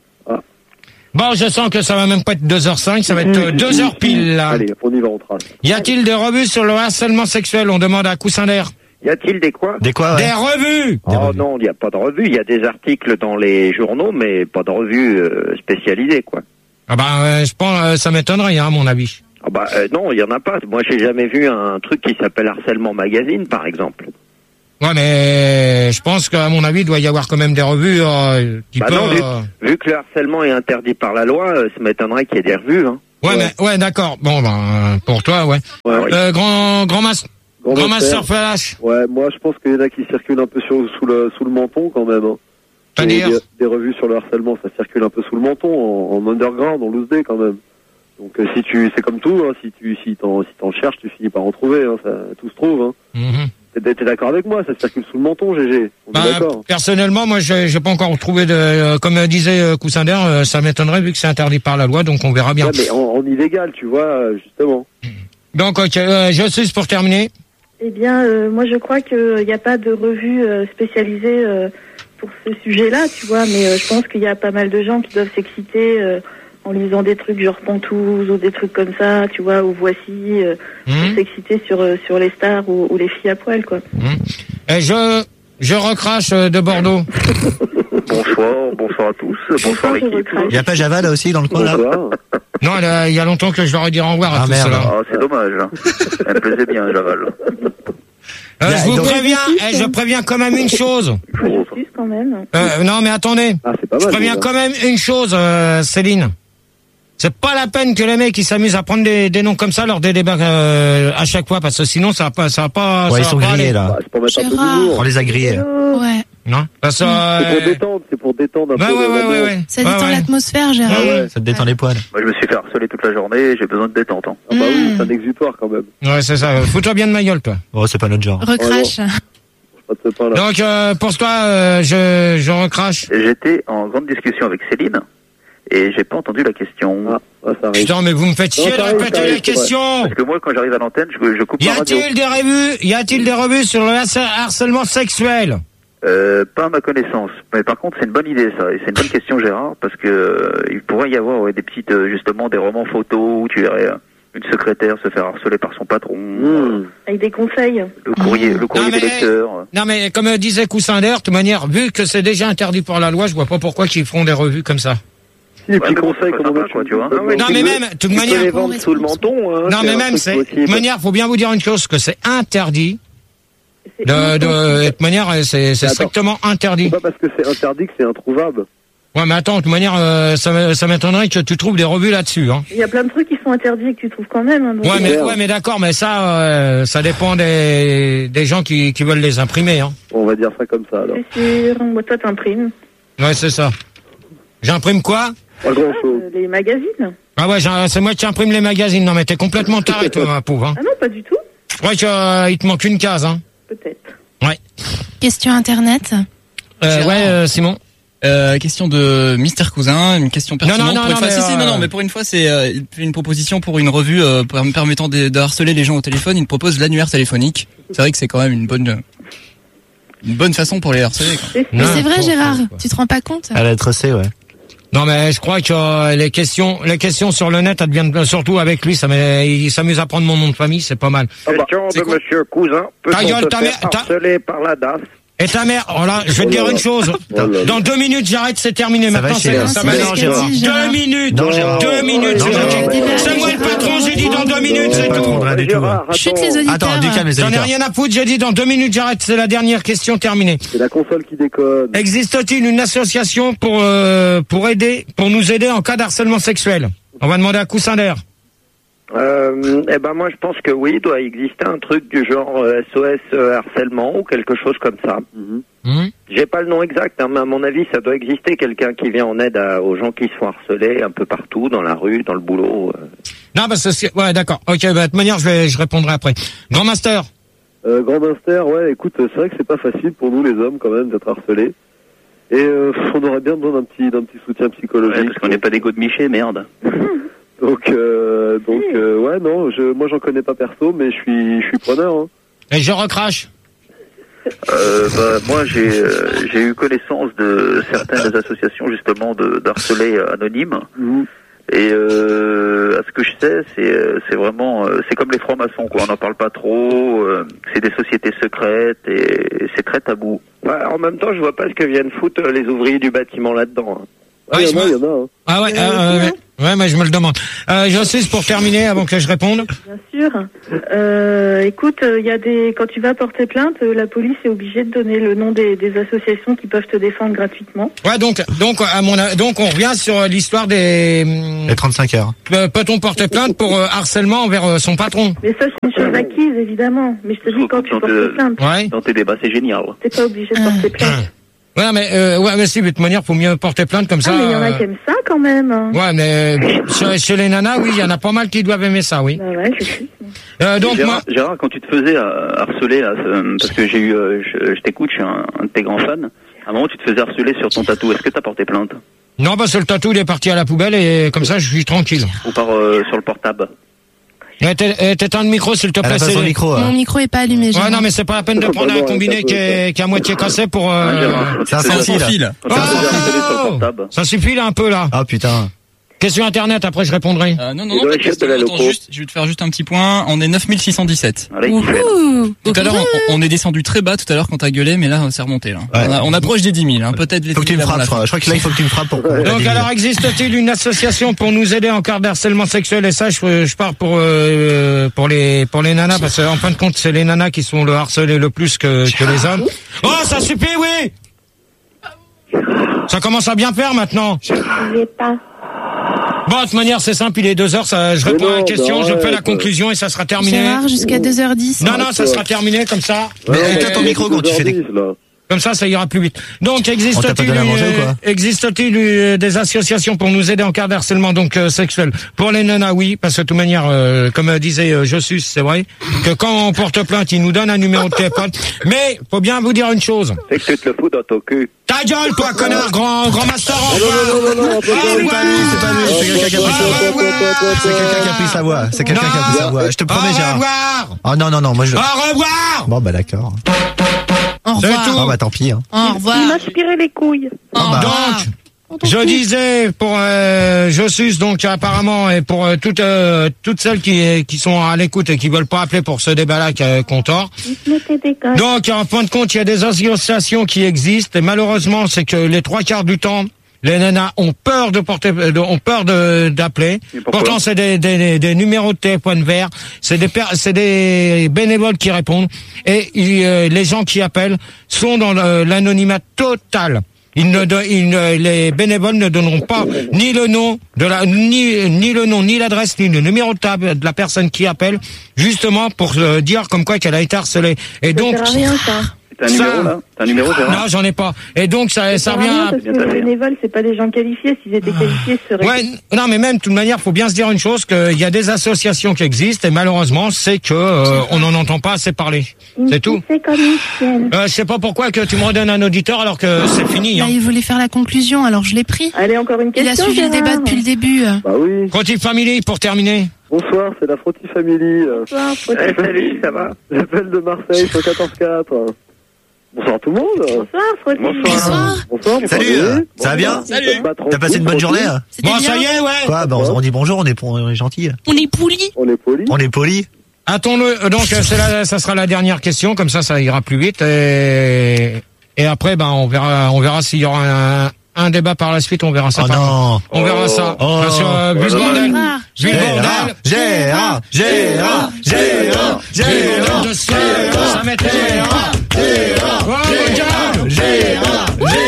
Bon, je sens que ça va même pas être deux heures cinq, ça va être euh, deux heures pile, là. Allez, on y va, on trace. Y a-t-il des revues sur le harcèlement sexuel? On demande à Coussin d'air. Y a-t-il des quoi? Des quoi, ouais. Des revues! Oh non, il n'y a pas de revue. Il y a des articles dans les journaux, mais pas de revue euh, spécialisée, quoi. Ah ben, euh, je pense, euh, ça m'étonnerait, hein, à mon avis. Ah bah euh, non, il y en a pas. Moi, j'ai jamais vu un truc qui s'appelle Harcèlement Magazine, par exemple. Ouais, mais je pense qu'à mon avis, il doit y avoir quand même des revues euh, qui Bah peuvent... non, vu, euh, vu que le harcèlement est interdit par la loi, euh, ça m'étonnerait qu'il y ait des revues. Hein. Ouais, Ouais. mais ouais, d'accord. Bon, ben, euh, pour toi, ouais. Ouais, Euh, grand, grand mas, Grand grand master. master flash. Ouais, moi je pense qu'il y en a qui circulent un peu sur, sous, le, sous le menton quand même. Hein. Et C'est-à-dire des, des revues sur le harcèlement, ça circule un peu sous le menton, en, en underground, en loose day quand même. Donc euh, si tu, c'est comme tout, hein, si tu, si t'en, si t'en cherches, tu finis par en trouver. Hein, ça, tout se trouve. Hein. Mhm. T'es, t'es d'accord avec moi? Ça circule sous le menton, G G. On est Bah, d'accord. personnellement, moi, j'ai j'ai pas encore trouvé de, euh, comme euh, disait euh, Coussin d'air, euh, ça m'étonnerait vu que c'est interdit par la loi, donc on verra bien. Ouais, mais en, en illégal, tu vois, euh, justement. Donc, ok, euh, je suis pour terminer. Eh bien, euh, moi, je crois qu'il n'y a pas de revue euh, spécialisée euh, pour ce sujet-là, tu vois, mais euh, je pense qu'il y a pas mal de gens qui doivent s'exciter euh, en lisant des trucs genre Pantouz ou des trucs comme ça, tu vois, ou Voici, euh, Mhm. pour s'exciter sur, euh, sur les stars ou, ou les filles à poil, quoi. Et je, je recrache euh, de Bordeaux. Bonsoir, bonsoir à tous, bonsoir je l'équipe. recrache. Il y a pas Java, là, aussi, dans le coin, là? Bonsoir. Non, là, il y a longtemps que je leur ai dit au revoir à Ah, tous merde. ceux-là. Ah, c'est dommage. hein. Elle me plaisait bien, Javal. Euh, Il y a- je vous donc- préviens, eh, je préviens quand même une chose. Je suis quand même. Euh, non, mais attendez. Ah, c'est pas Je mal. préviens déjà. quand même une chose, euh, Céline. C'est pas la peine que les mecs ils s'amusent à prendre des, des noms comme ça lors des débats euh, à chaque fois, parce que sinon ça va pas, ça va pas. Ouais, ça ils va sont pas grillés, aller. là. Bah, c'est pour mettre un peu Gérard. d'humour. On les a grillés. Hello. Ouais. Non, parce que. C'est euh, pour détendre, c'est pour détendre un Ouais, peu. ouais, le- ouais, l'ambiance. ouais, ouais. Ça Ouais, détend ouais. l'atmosphère, Gérard. Ouais, ouais. Ça te détend les poils. Moi, je me suis fait harceler toute la journée, j'ai besoin de détente. Hein. Ah bah oui, Mm. c'est un exutoire quand même. Ouais, c'est ça. Fous-toi bien de ma gueule, toi. Oh, c'est pas notre genre. Recrache. Pas de ce pain là. Donc, euh, pour toi, euh, je, je recrache. J'étais en grande discussion avec Céline et j'ai pas entendu la question. Ah, ah, ça arrive. Putain, mais vous me faites Non, chier de ça arrive, ça répéter arrive, les c'est vrai. questions. Parce que moi, quand j'arrive à l'antenne, je, je coupe Y ma radio. a-t-il des revues, y a-t-il des revues sur le harce- harcèlement sexuel? Euh, pas à ma connaissance. Mais par contre, c'est une bonne idée, ça. Et c'est une bonne question, Gérard, parce que euh, il pourrait y avoir ouais, des petites, euh, justement, des romans photos où tu verrais euh, une secrétaire se faire harceler par son patron, euh, Mmh. Avec des conseils. le courrier, le courrier Non, des mais- lecteurs. Non, mais comme euh, disait Coussin d'air, de toute manière, vu que c'est déjà interdit par la loi, je vois pas pourquoi qu'ils feront des revues comme ça. Si, et puis mais bon, conseil, c'est comment sympa, mettre quoi, une- tu vois. une- Ah ouais, Non, une- mais même, de toute Tu peux manière. les vendre sous le menton. Hein, Non, c'est mais un même, truc c'est, de possible. toute manière, faut bien vous dire une chose, que c'est interdit. C'est De, important. de, de toute manière, c'est, c'est Attends. strictement C'est interdit. pas parce que c'est interdit que c'est introuvable. Ouais, mais attends, de toute manière, euh, ça, ça m'étonnerait que tu trouves des revues là-dessus, hein. Il y a plein de trucs qui sont interdits et que tu trouves quand même. Hein, donc, Ouais, mais, Super. ouais, mais d'accord, mais ça, euh, ça dépend des, des gens qui, qui veulent les imprimer, hein. On va dire ça comme ça alors. C'est sûr. Moi, toi, t'imprimes. Ouais, c'est ça. J'imprime quoi? Pas grand chose. Euh, les magazines. Ah ouais, j'ai- c'est moi qui imprime les magazines. Non, mais t'es complètement taré, toi, ma pauvre, hein. Ah non, pas du tout. Je crois qu'il euh, te manque une case, hein. Peut-être. Question Internet. Euh, Gérard. ouais, euh, Simon. Euh, question de Mister Cousin, une question pertinente. non, non, pour une non, fois. mais, Si, si, euh, non, non, mais pour une fois, c'est euh, il fait une proposition pour une revue euh, pour- permettant de, de harceler les gens au téléphone. Il propose l'annuaire téléphonique. C'est vrai que c'est quand même une bonne, une bonne façon pour les harceler. Quoi. C'est Mais Non, c'est vrai, faut- Gérard. faut- faut. Tu te rends pas compte? À la tracée, ouais. Non, mais je crois que euh, les questions, les questions sur le net, elles deviennent surtout avec lui. Ça, m'est- il s'amuse à prendre mon nom de famille, c'est pas mal. Question c'est de quoi Monsieur Cousin. Ta Peut-on gueule, se ta faire mère- ta- harceler par la D A S? Et ta mère, oh là, je vais te dire une chose. Oh là là. Dans deux minutes, j'arrête, c'est terminé. Ça va Maintenant, chier, c'est, hein. ça C'est va ce aller. non, qu'a Gérard. dit, Gérard. Deux minutes. Non, Gérard. Deux minutes, Non, c'est Gérard. tout. Gérard. C'est moi le patron, j'ai dit dans deux minutes, c'est Pas tout. trop de rien du tout. Gérard, Chute attends, les auditeurs. Attends, du calme les J'en ai auditeurs. rien à foutre, j'ai dit dans deux minutes, j'arrête, c'est la dernière question terminée. c'est la console qui déconne. Existe-t-il une association pour, euh, pour aider, pour nous aider en cas d'harcèlement sexuel? On va demander à Coussin d'air. Euh, eh ben moi je pense que oui, il doit exister un truc du genre euh, S O S euh, harcèlement ou quelque chose comme ça. Mhm. Hum J'ai pas le nom exact, hein, mais à mon avis ça doit exister, quelqu'un qui vient en aide à- aux gens qui se font harceler un peu partout, dans la rue, dans le boulot. euh. Non, parce que c'est, ouais, d'accord. Ok, bah, de toute manière, je vais, je répondrai après. Grand Master. Euh, Grand Inster, ouais, écoute, c'est vrai que c'est pas facile pour nous les hommes quand même d'être harcelés. Et euh, on aurait bien besoin d'un petit, d'un petit soutien psychologique. Ouais, parce qu'on n'est pas des go de Miché, merde. Donc, euh, donc, euh, ouais, non, je, moi j'en connais pas perso, mais je suis, je suis preneur. Hein. Et je recrache. Euh, bah, moi, j'ai, euh, j'ai eu connaissance de certaines associations justement de d'harcelés anonymes. Mmh. Et euh, à ce que je sais, c'est c'est vraiment euh, c'est comme les francs-maçons quoi. On n'en parle pas trop. Euh, c'est des sociétés secrètes et c'est très tabou. Ouais, en même temps, je vois pas ce que viennent foutre les ouvriers du bâtiment là-dedans. Hein. Ah, il y en a, il y en a. Hein. Ah ouais, euh, ouais, ouais, mais je me le demande. Euh, Jocelyne, pour terminer, avant que je réponde. Bien sûr. Euh, écoute, il euh, y a des quand tu vas porter plainte, euh, la police est obligée de donner le nom des, des associations qui peuvent te défendre gratuitement. Ouais, donc donc à mon donc on revient sur l'histoire des les trente-cinq heures. Euh, peut-on porter plainte pour euh, harcèlement envers euh, son patron? Mais ça c'est une chose acquise évidemment. Mais je te dis quand tu portes te, plainte. Ouais. Dans tes débats, c'est génial. T'es pas obligé de porter plainte. Ouais, mais euh, ouais, mais si, de toute manière, faut mieux porter plainte comme ça. Ah, mais il y en a euh... qui aiment ça quand même. Ouais, mais euh, chez, chez les nanas, oui, il y en a pas mal qui doivent aimer ça, oui. Bah ouais, je sais. Euh, donc Gérard, moi, Gérard, quand tu te faisais euh, harceler, euh, parce que j'ai eu, euh, je, je t'écoute, je suis un, un de tes grands fans. À un moment, tu te faisais harceler sur ton tatou. Est-ce que t'as porté plainte? non, parce que le tatou il est parti à la poubelle et comme ça, je suis tranquille. Ou par euh, sur le portable? Eh, t'éteins le micro, s'il te plaît. Elle a pas son micro. Mon micro est pas allumé. Ouais, Gérard. non, mais c'est pas la peine de prendre un combiné qui est, qui est à moitié cassé pour. Euh... Ah, Gérard, C'est un tu te faisais- sans fil. quand tu te faisais harceler sur le portable. Ça suffit là un peu là. Ah putain. Question internet, après je répondrai. Euh, non, non, Et non, dans pas les de chiottes de la question. Attends, loco. juste, je vais te faire juste un petit point. On est neuf mille six cent dix-sept. Voilà, il kiffe. Ouhou. Tout à l'heure, on, on est descendu très bas tout à l'heure quand t'as gueulé, mais là, c'est remonté, là. Ouais. On, a- on approche des dix mille, hein. Peut-être les Faut que tu dix me mille avant frappes, la je crois. fin. Je crois que là, il faut que tu me frappes pour. pour Donc alors existe-t-il une association pour nous aider en cas de harcèlement sexuel? Et ça, je, je pars pour euh, pour les pour les nanas parce qu'en fin de compte, c'est les nanas qui sont le harcelé le plus que, que les hommes. Oh, ça suffit, oui. Ça commence à bien faire maintenant. Je sais pas. Bon, de toute manière, c'est simple, il est deux heures, ça, je Mais réponds non, à la question, bah je fais arrête. la conclusion et ça sera terminé. Gérard, jusqu'à deux heures dix. Non, non, ça sera terminé comme ça. Mais Ouais, éteins ouais, ton micro quand tu fais des. deux heures dix, là. Comme ça, ça ira plus vite. Donc, On t'a pas existe-t-il donné à manger ou quoi euh, existe-t-il euh, des associations pour nous aider en cas de harcèlement donc euh, sexuel? Pour les nanas, oui, parce que de toute manière, euh, comme euh, disait euh, Jossus, c'est vrai que quand on porte plainte, ils nous donnent un numéro de téléphone. Mais faut bien vous dire une chose. C'est que tu te le fous dans ton cul. Ta gueule, toi, connard, grand, grand master. Au Non, non, non, non, non, revoir. attends, Au attends, C'est pas lui, c'est pas lui, c'est quelqu'un qui a pris sa voix. attends, attends, attends, C'est quelqu'un qui a pris sa voix. C'est quelqu'un qui a pris sa voix. Je te promets, Au Gérard. revoir. Oh non, non, non, moi je. Au revoir. Bon, bah d'accord. Au C'est revoir. tout. Oh bah tant pis. Hein. Au revoir. Il m'a aspiré les couilles. Au revoir. Donc, je disais pour euh, Jossus, donc apparemment, et pour euh, toutes euh, toutes celles qui qui sont à l'écoute et qui veulent pas appeler pour ce débat-là euh, qu'on tord. Mettez des gosses. Donc, en fin de compte, il y a des associations qui existent et malheureusement, c'est que les trois quarts du temps, les nanas ont peur de porter, de- ont peur de d'appeler. Et pourquoi Pourtant, c'est des, des des numéros de téléphone verts. C'est des per- c'est des bénévoles qui répondent et ils, euh, les gens qui appellent sont dans le- l'anonymat total. Ils ne, don- ils ne- les bénévoles ne donneront pas ni le nom de la, ni, ni le nom, ni l'adresse, ni le numéro de table de la personne qui appelle, justement pour euh, dire comme quoi qu'elle a été harcelée. Et Ça donc, sert à rien, ça. T'as un Ça- numéro là? T'as un numéro, Gérard? non, j'en ai pas. Et donc, ça, ça sert à revient rien à... parce que les bénévoles, c'est pas des gens qualifiés. S'ils étaient qualifiés, ce serait. Ouais, non, mais même, de toute manière, faut bien se dire une chose, qu'il y a des associations qui existent, et malheureusement, c'est que euh, on n'en entend pas assez parler. C'est tout. C'est comme une chienne. Euh, je sais pas pourquoi que tu me redonnes un auditeur alors que c'est fini. Là, Hein. il voulait faire la conclusion, alors je l'ai pris. Allez, encore une Il question. a suivi le Gérard. débat depuis le début. Bah oui. Frottis Family, pour terminer. Bonsoir, c'est la Frottis Family. euh, Bonsoir, faut- Eh, salut, ça va? J'appelle de Marseille, sur quatorze quatre. Bonsoir tout le monde. Bonsoir, Frottis. Bonsoir. Bonsoir, vous Salut, parlez euh, Bon, ça va bien? vous êtes pas trop T'as passé cool, une bonne Frottis journée hein? C'était Bon, bien. ça y est, ouais. Quoi bah, on, on dit bonjour, on est, on est gentil. On est pouli. On est poli. On est poli. Attends-le. euh, Donc, euh, c'est la, ça sera la dernière question, comme ça, ça ira plus vite. Et, et après, ben, on verra, on verra s'il y aura un, un débat par la suite. On verra ça. Oh par- non. On verra ça. Oh. Parce que, euh, vu ce Ouais, bordel, Gérard. vu le bordel, Gérard, Gérard, Gérard, Gérard, de ça, ça m'était. Oh, mon Dieu. Gérard,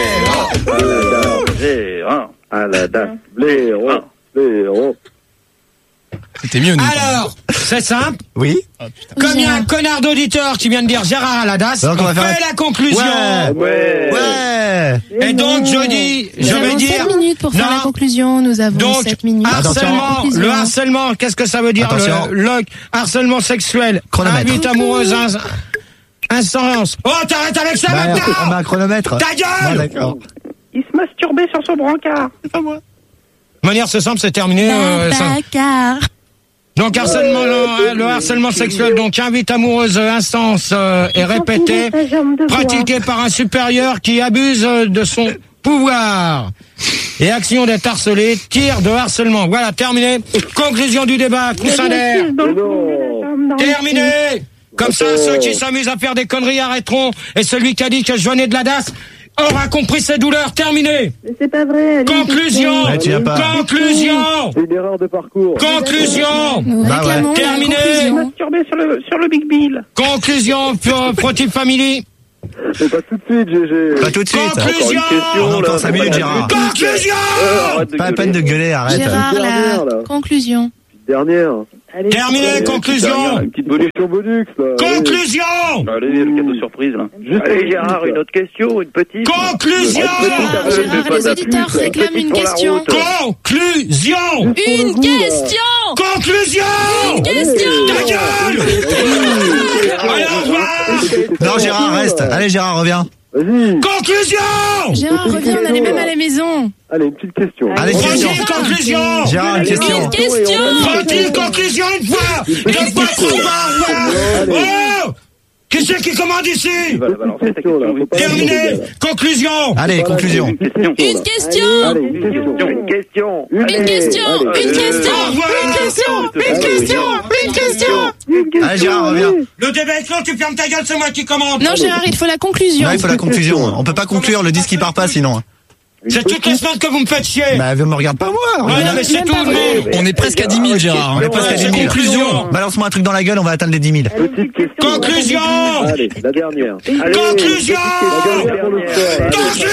Gérard. Gérard. À la date. Blaireau. Blaireau. C'était mieux, nous. Alors, c'est simple. Oui. Comme il y a un Gérard. connard d'auditeur qui vient de dire Gérard Aladas, Donc, on on va faire fait la- la conclusion. Ouais. Ouais. Ouais. Et donc, je dis, Nous je avons vais dire. sept minutes pour faire Non. la conclusion. Nous avons Donc, sept minutes. harcèlement, Conclusion. le harcèlement, qu'est-ce que ça veut dire? Attention. Le, le harcèlement sexuel, Chronomètre. invite amoureuse, ins- instance. Oh, t'arrêtes avec ça Bah, maintenant. on met un chronomètre. Ta gueule. Ouais, d'accord. Il se masturbait sur son brancard. C'est pas moi. De manière, c'est simple, c'est terminé. euh, ça- Car. Donc harcèlement, le, le harcèlement sexuel, donc invite amoureuse, instance euh, et répété, pratiqué par un supérieur qui abuse euh, de son pouvoir. Et action d'être harcelé, tir de harcèlement. Voilà, terminé. Conclusion du débat, coussin d'air. Terminé. Comme ça, ceux qui s'amusent à faire des conneries arrêteront. Et celui qui a dit que je venais de la D A S aura compris ses douleurs. Terminé. Mais c'est pas vrai. Conclusion. Ouais, tu viens pas. Conclusion. C'est une erreur de parcours. Conclusion. Nous Bah ouais. réclamons la Terminé. Il se conclusion. masturbait sur le, sur le Big Bill. Conclusion, Pro- Pro-Team Family. C'est pas tout de suite, G G. Pas tout de suite. Conclusion. On a encore cinq minutes, Gérard. Conclusion. Pas la peine de gueuler, arrête. Gérard, Dernière, la là. conclusion. Dernière. Allez, Terminé, Allez, conclusion. Une petite bonus bonus, là. Conclusion. Allez, le cadeau surprise, là. Allez, juste Allez Gérard, une autre question, une petite. Conclusion. Gérard, Gérard, les auditeurs réclament une question. Conclusion. Une question. Conclusion. Une question. Ta gueule. Allez, au revoir. Non, Gérard, reste. Allez, Gérard, reviens. Vas-y. Conclusion. Gérard, reviens, on allait même à la maison. Allez, une petite question. Allez, question. Faut-il conclusion. Gérard, une question. Une question. Faut-il conclusion une fois. Deux fois, trois fois. Oh. Qui c'est qui commande ici? Une petite question, là. Faut pas Terminé. la demander, là. Conclusion. Allez, conclusion. Une question. Une là. question. Allez, une question. Une question. Une question. Allez. Une question. Au revoir. Une question. Une question. Une question. Allez, Gérard, reviens. Le débat est clos, tu fermes ta gueule, c'est moi qui commande. Non, Gérard, il faut la conclusion. Non, il faut la conclusion. On peut pas conclure, le disque il part pas sinon. C'est toutes les semaines que vous me faites chier. Bah, me regarde pas moi. Ouais, non, mais c'est tout, non. On est presque à dix mille, Gérard. On est presque à dix mille. Conclusion. Balance-moi un truc dans la gueule, on va atteindre les dix mille. Petite question. Conclusion. Allez, la dernière. Allez, Conclusion. La dernière pour le fun.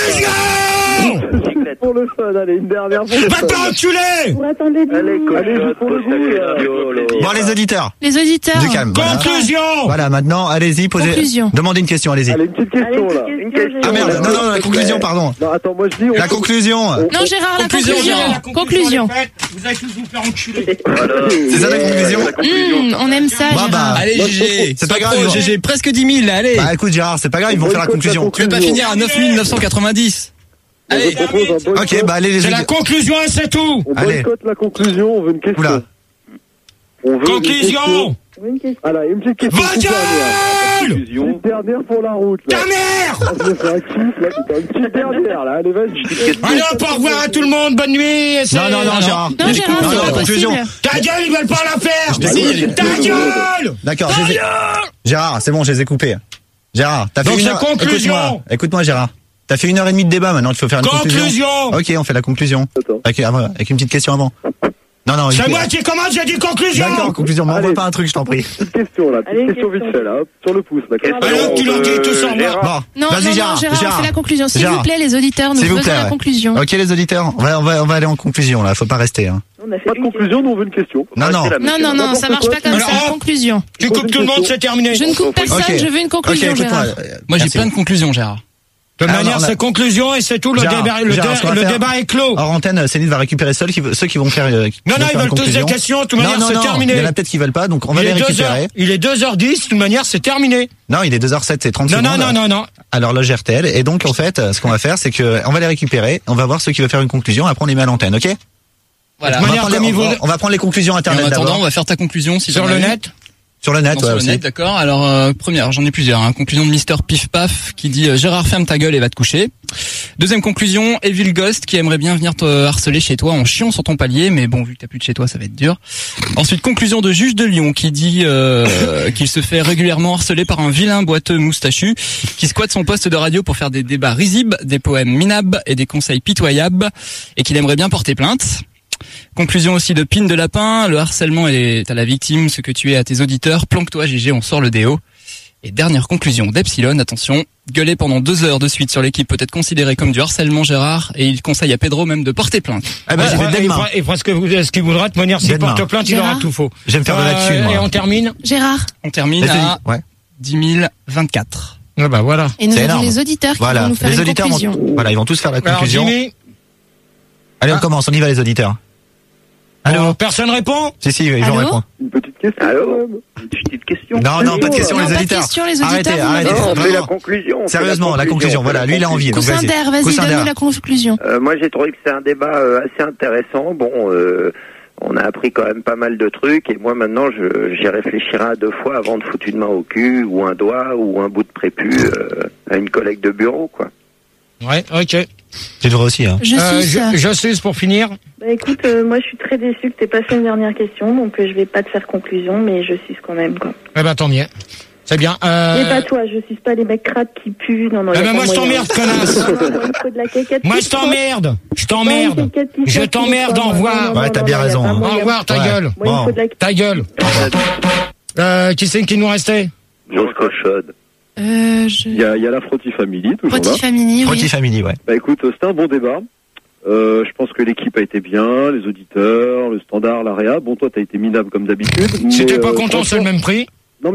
Conclusion. Pour le fun, allez, une dernière pour le Va fun. pas enculer. Pour attendre les dix Allez, minutes. allez, juste pour le goût, là. Bon, les auditeurs. Les auditeurs. Du calme. Voilà. Conclusion. Voilà, maintenant, allez-y, posez. Conclusion. Demandez une question, allez-y. Allez, une petite question, là. Une question. Ah merde, non, non, la conclusion, pardon. Non, attends, moi je dis. on- La conclusion. on- Non, Gérard, la Conclusion. conclusion. Conclusion. Vous allez tous vous faire enculer. C'est ça la conclusion. Mmh, on aime ça, Bah, bah. Gérard. Allez, G G. C'est pas grave, Pro, ils vont- G G, presque dix mille, là, allez. Bah écoute Gérard, c'est pas grave, ils vont faire la conclusion. Tu veux pas finir à neuf mille neuf cent quatre-vingt-dix? Allez, Allez. propose un boycott. Ok, bah allez les C'est la auditeurs. conclusion et c'est tout. On Allez. boycotte la conclusion, on veut une question. Oula. On veut une Conclusion. Une question. Voilà, une petite question. Va toute dernière. gueule. Une dernière pour la route, là. Ta mère. Ah, je me fais un kiff, là, putain, une petite dernière, là. Allez, vas-y. Allez hop, au revoir à tout le monde, bonne nuit. et c'est- Non, non, non, Gérard. Non, Gérard, Non, c'est non, pas conclusion. possible. Ta gueule, ils veulent pas la faire. t'ai- Ta gueule. D'accord, je les ai- Gérard, c'est bon, je les ai coupés. Gérard, t'as fait Donc une c'est heure. conclusion. Écoute-moi, écoute-moi Gérard. T'as fait une heure et demie de débat, maintenant il faut faire une conclusion. Conclusion. Ok, on fait la conclusion. Attends. Avec, avant- avec une petite question avant. Non, non, C'est une- moi qui commande, j'ai dit conclusion. D'accord, conclusion, mais Allez. envoie pas un truc, je t'en prie. Petite question, là. Petite Allez, une question vite question. fait, là. Hop, sur le pouce, là. Allez hop, tu leur dis tout sur moi. Bon, Non, vas-y non, Gérard, non, Gérard, on Gérard. fait la conclusion. S'il Gérard. vous plaît, les auditeurs, nous S'il vous faisons plaît, la ouais. conclusion. Ok les auditeurs, on va, on va, on va aller en conclusion là, faut pas rester. Hein. On a fait Pas de une conclusion, nous on veut une question. Non, non. Non, non, non, ça marche pas comme Alors, ça. hop. Conclusion. Tu coupes tout le monde, c'est terminé. Je ne coupe personne, Ok. je veux une conclusion, Ok, écoute-moi. Gérard. euh, Moi, j'ai merci. plein de conclusions, Gérard. De toute Ah, manière, non, on a- c'est conclusion et c'est tout. Le, Gérard, débat, le, Gérard, dé- ce qu'on va le faire- débat est clos. Hors antenne, Céline va récupérer seul qui, veut- ceux qui vont faire. euh, qui Non, vont non, faire ils une veulent tous conclusion. des questions. De toute Non, manière, non, c'est non, terminé. il y en a peut-être qui veulent pas, donc on va Il les est deux récupérer. heures, il est deux heures dix, de toute manière, c'est terminé. Non, il est deux heures sept, c'est trente Non, secondes. non, non, non, non. Alors là, j'ai R T L. Et donc, en fait, ce qu'on va faire, c'est que on va les récupérer, on va voir ceux qui veulent faire une conclusion, après on les met à l'antenne, ok? Voilà. On va, manière, prendre comme les, il on, va, vaut- on va prendre les conclusions Et en internet attendant, on d'abord. va faire ta conclusion si Sur t'en le as une. net. Sur le net, Non, ouais, sur le aussi. net, d'accord. Alors, euh, première, j'en ai plusieurs. Hein. Conclusion de Mister Pif Paf qui dit euh, Gérard, ferme ta gueule et va te coucher. Deuxième conclusion, Evil Ghost qui aimerait bien venir te harceler chez toi en chiant sur ton palier, mais bon, vu que t'as plus de chez toi, ça va être dur. Ensuite, conclusion de Juge de Lyon qui dit euh, qu'il se fait régulièrement harceler par un vilain boiteux moustachu qui squatte son poste de radio pour faire des débats risibles, des poèmes minables et des conseils pitoyables et qu'il aimerait bien porter plainte. Conclusion aussi de Pine de Lapin, le harcèlement est à la victime, ce que tu es à tes auditeurs, planque-toi G G, on sort le déo. Et dernière conclusion d'Epsilon, attention, gueuler pendant deux heures de suite sur l'équipe peut être considéré comme du harcèlement Gérard, et il conseille à Pedro même de porter plainte. Eh ben, Ouais, j'y vais ouais, dès il demain. fera- il fera ce que vous- ce qu'il voudra. De toute manière, s'il Dès demain. porte plainte, il Gérard. aura tout faux. Je vais me faire de la thune, moi. Et on termine. Gérard. On termine Et c'est- à ouais. dix mille vingt-quatre. Ah bah voilà. Et nous C'est avons énorme. les auditeurs qui Voilà, vont nous faire les une auditeurs conclusion. vont, voilà, ils vont tous faire la Alors conclusion. Jimmy, Allez, on Ah. commence, on y va les auditeurs. Allô? oh, personne répond. Si, si, ils Allô vont répondre. Une petite question. Allô Une petite question. Non, non, pas de question, Non, les pas de auditeurs. question, les auditeurs, Arrêtez, vous arrêtez. Non, on fait la Vraiment. conclusion. on fait Sérieusement, la conclusion. Voilà, lui, il a envie. Donc, Coussin vas-y. d'air, vas-y, Coussin donne-nous d'air. la conclusion. Euh, moi, j'ai trouvé que c'est un débat euh, assez intéressant. Bon, euh, on a appris quand même pas mal de trucs, et moi maintenant, je, j'y réfléchirai à deux fois avant de foutre une main au cul, ou un doigt, ou un bout de prépu euh, à une collègue de bureau, quoi. Ouais, ok. Tu devrais aussi, hein. Je Euh, suis ça. je, je suce pour finir. Bah écoute, euh, moi je suis très déçue que t'aies pas fait une dernière question, donc euh, je vais pas te faire conclusion, mais je suce quand même, quoi. Eh ben, tant mieux. C'est bien. Euh... Mais pas toi, je suce pas les mecs crades qui puent. Non, non, Eh y a ben, pas moi, je moyen. t'emmerde, connasse. Moi, il me faut de la quéquette Moi, qui je frotte. t'emmerde. Je Ouais, t'emmerde. une quéquette qui Je frotte, t'emmerde, qui au frotte. revoir. Non, non, Ouais, t'as non, bien non, y a raison, pas hein. moyen. Au revoir, ta Ouais. gueule. Moi, il me Bon. faut de la Ta gueule. Euh, qui c'est qui nous restait? Grosse cochonne. Euh, je... Il y a, il y a la Frotty Family, toujours là. Petit Family, Frotty oui. Family, ouais. Bah écoute, c'était un bon débat. Euh, je pense que l'équipe a été bien, les auditeurs, le standard, l'A R E A. Bon, toi, t'as été minable comme d'habitude. Si mais, t'es pas euh, content, c'est le franchement, même prix.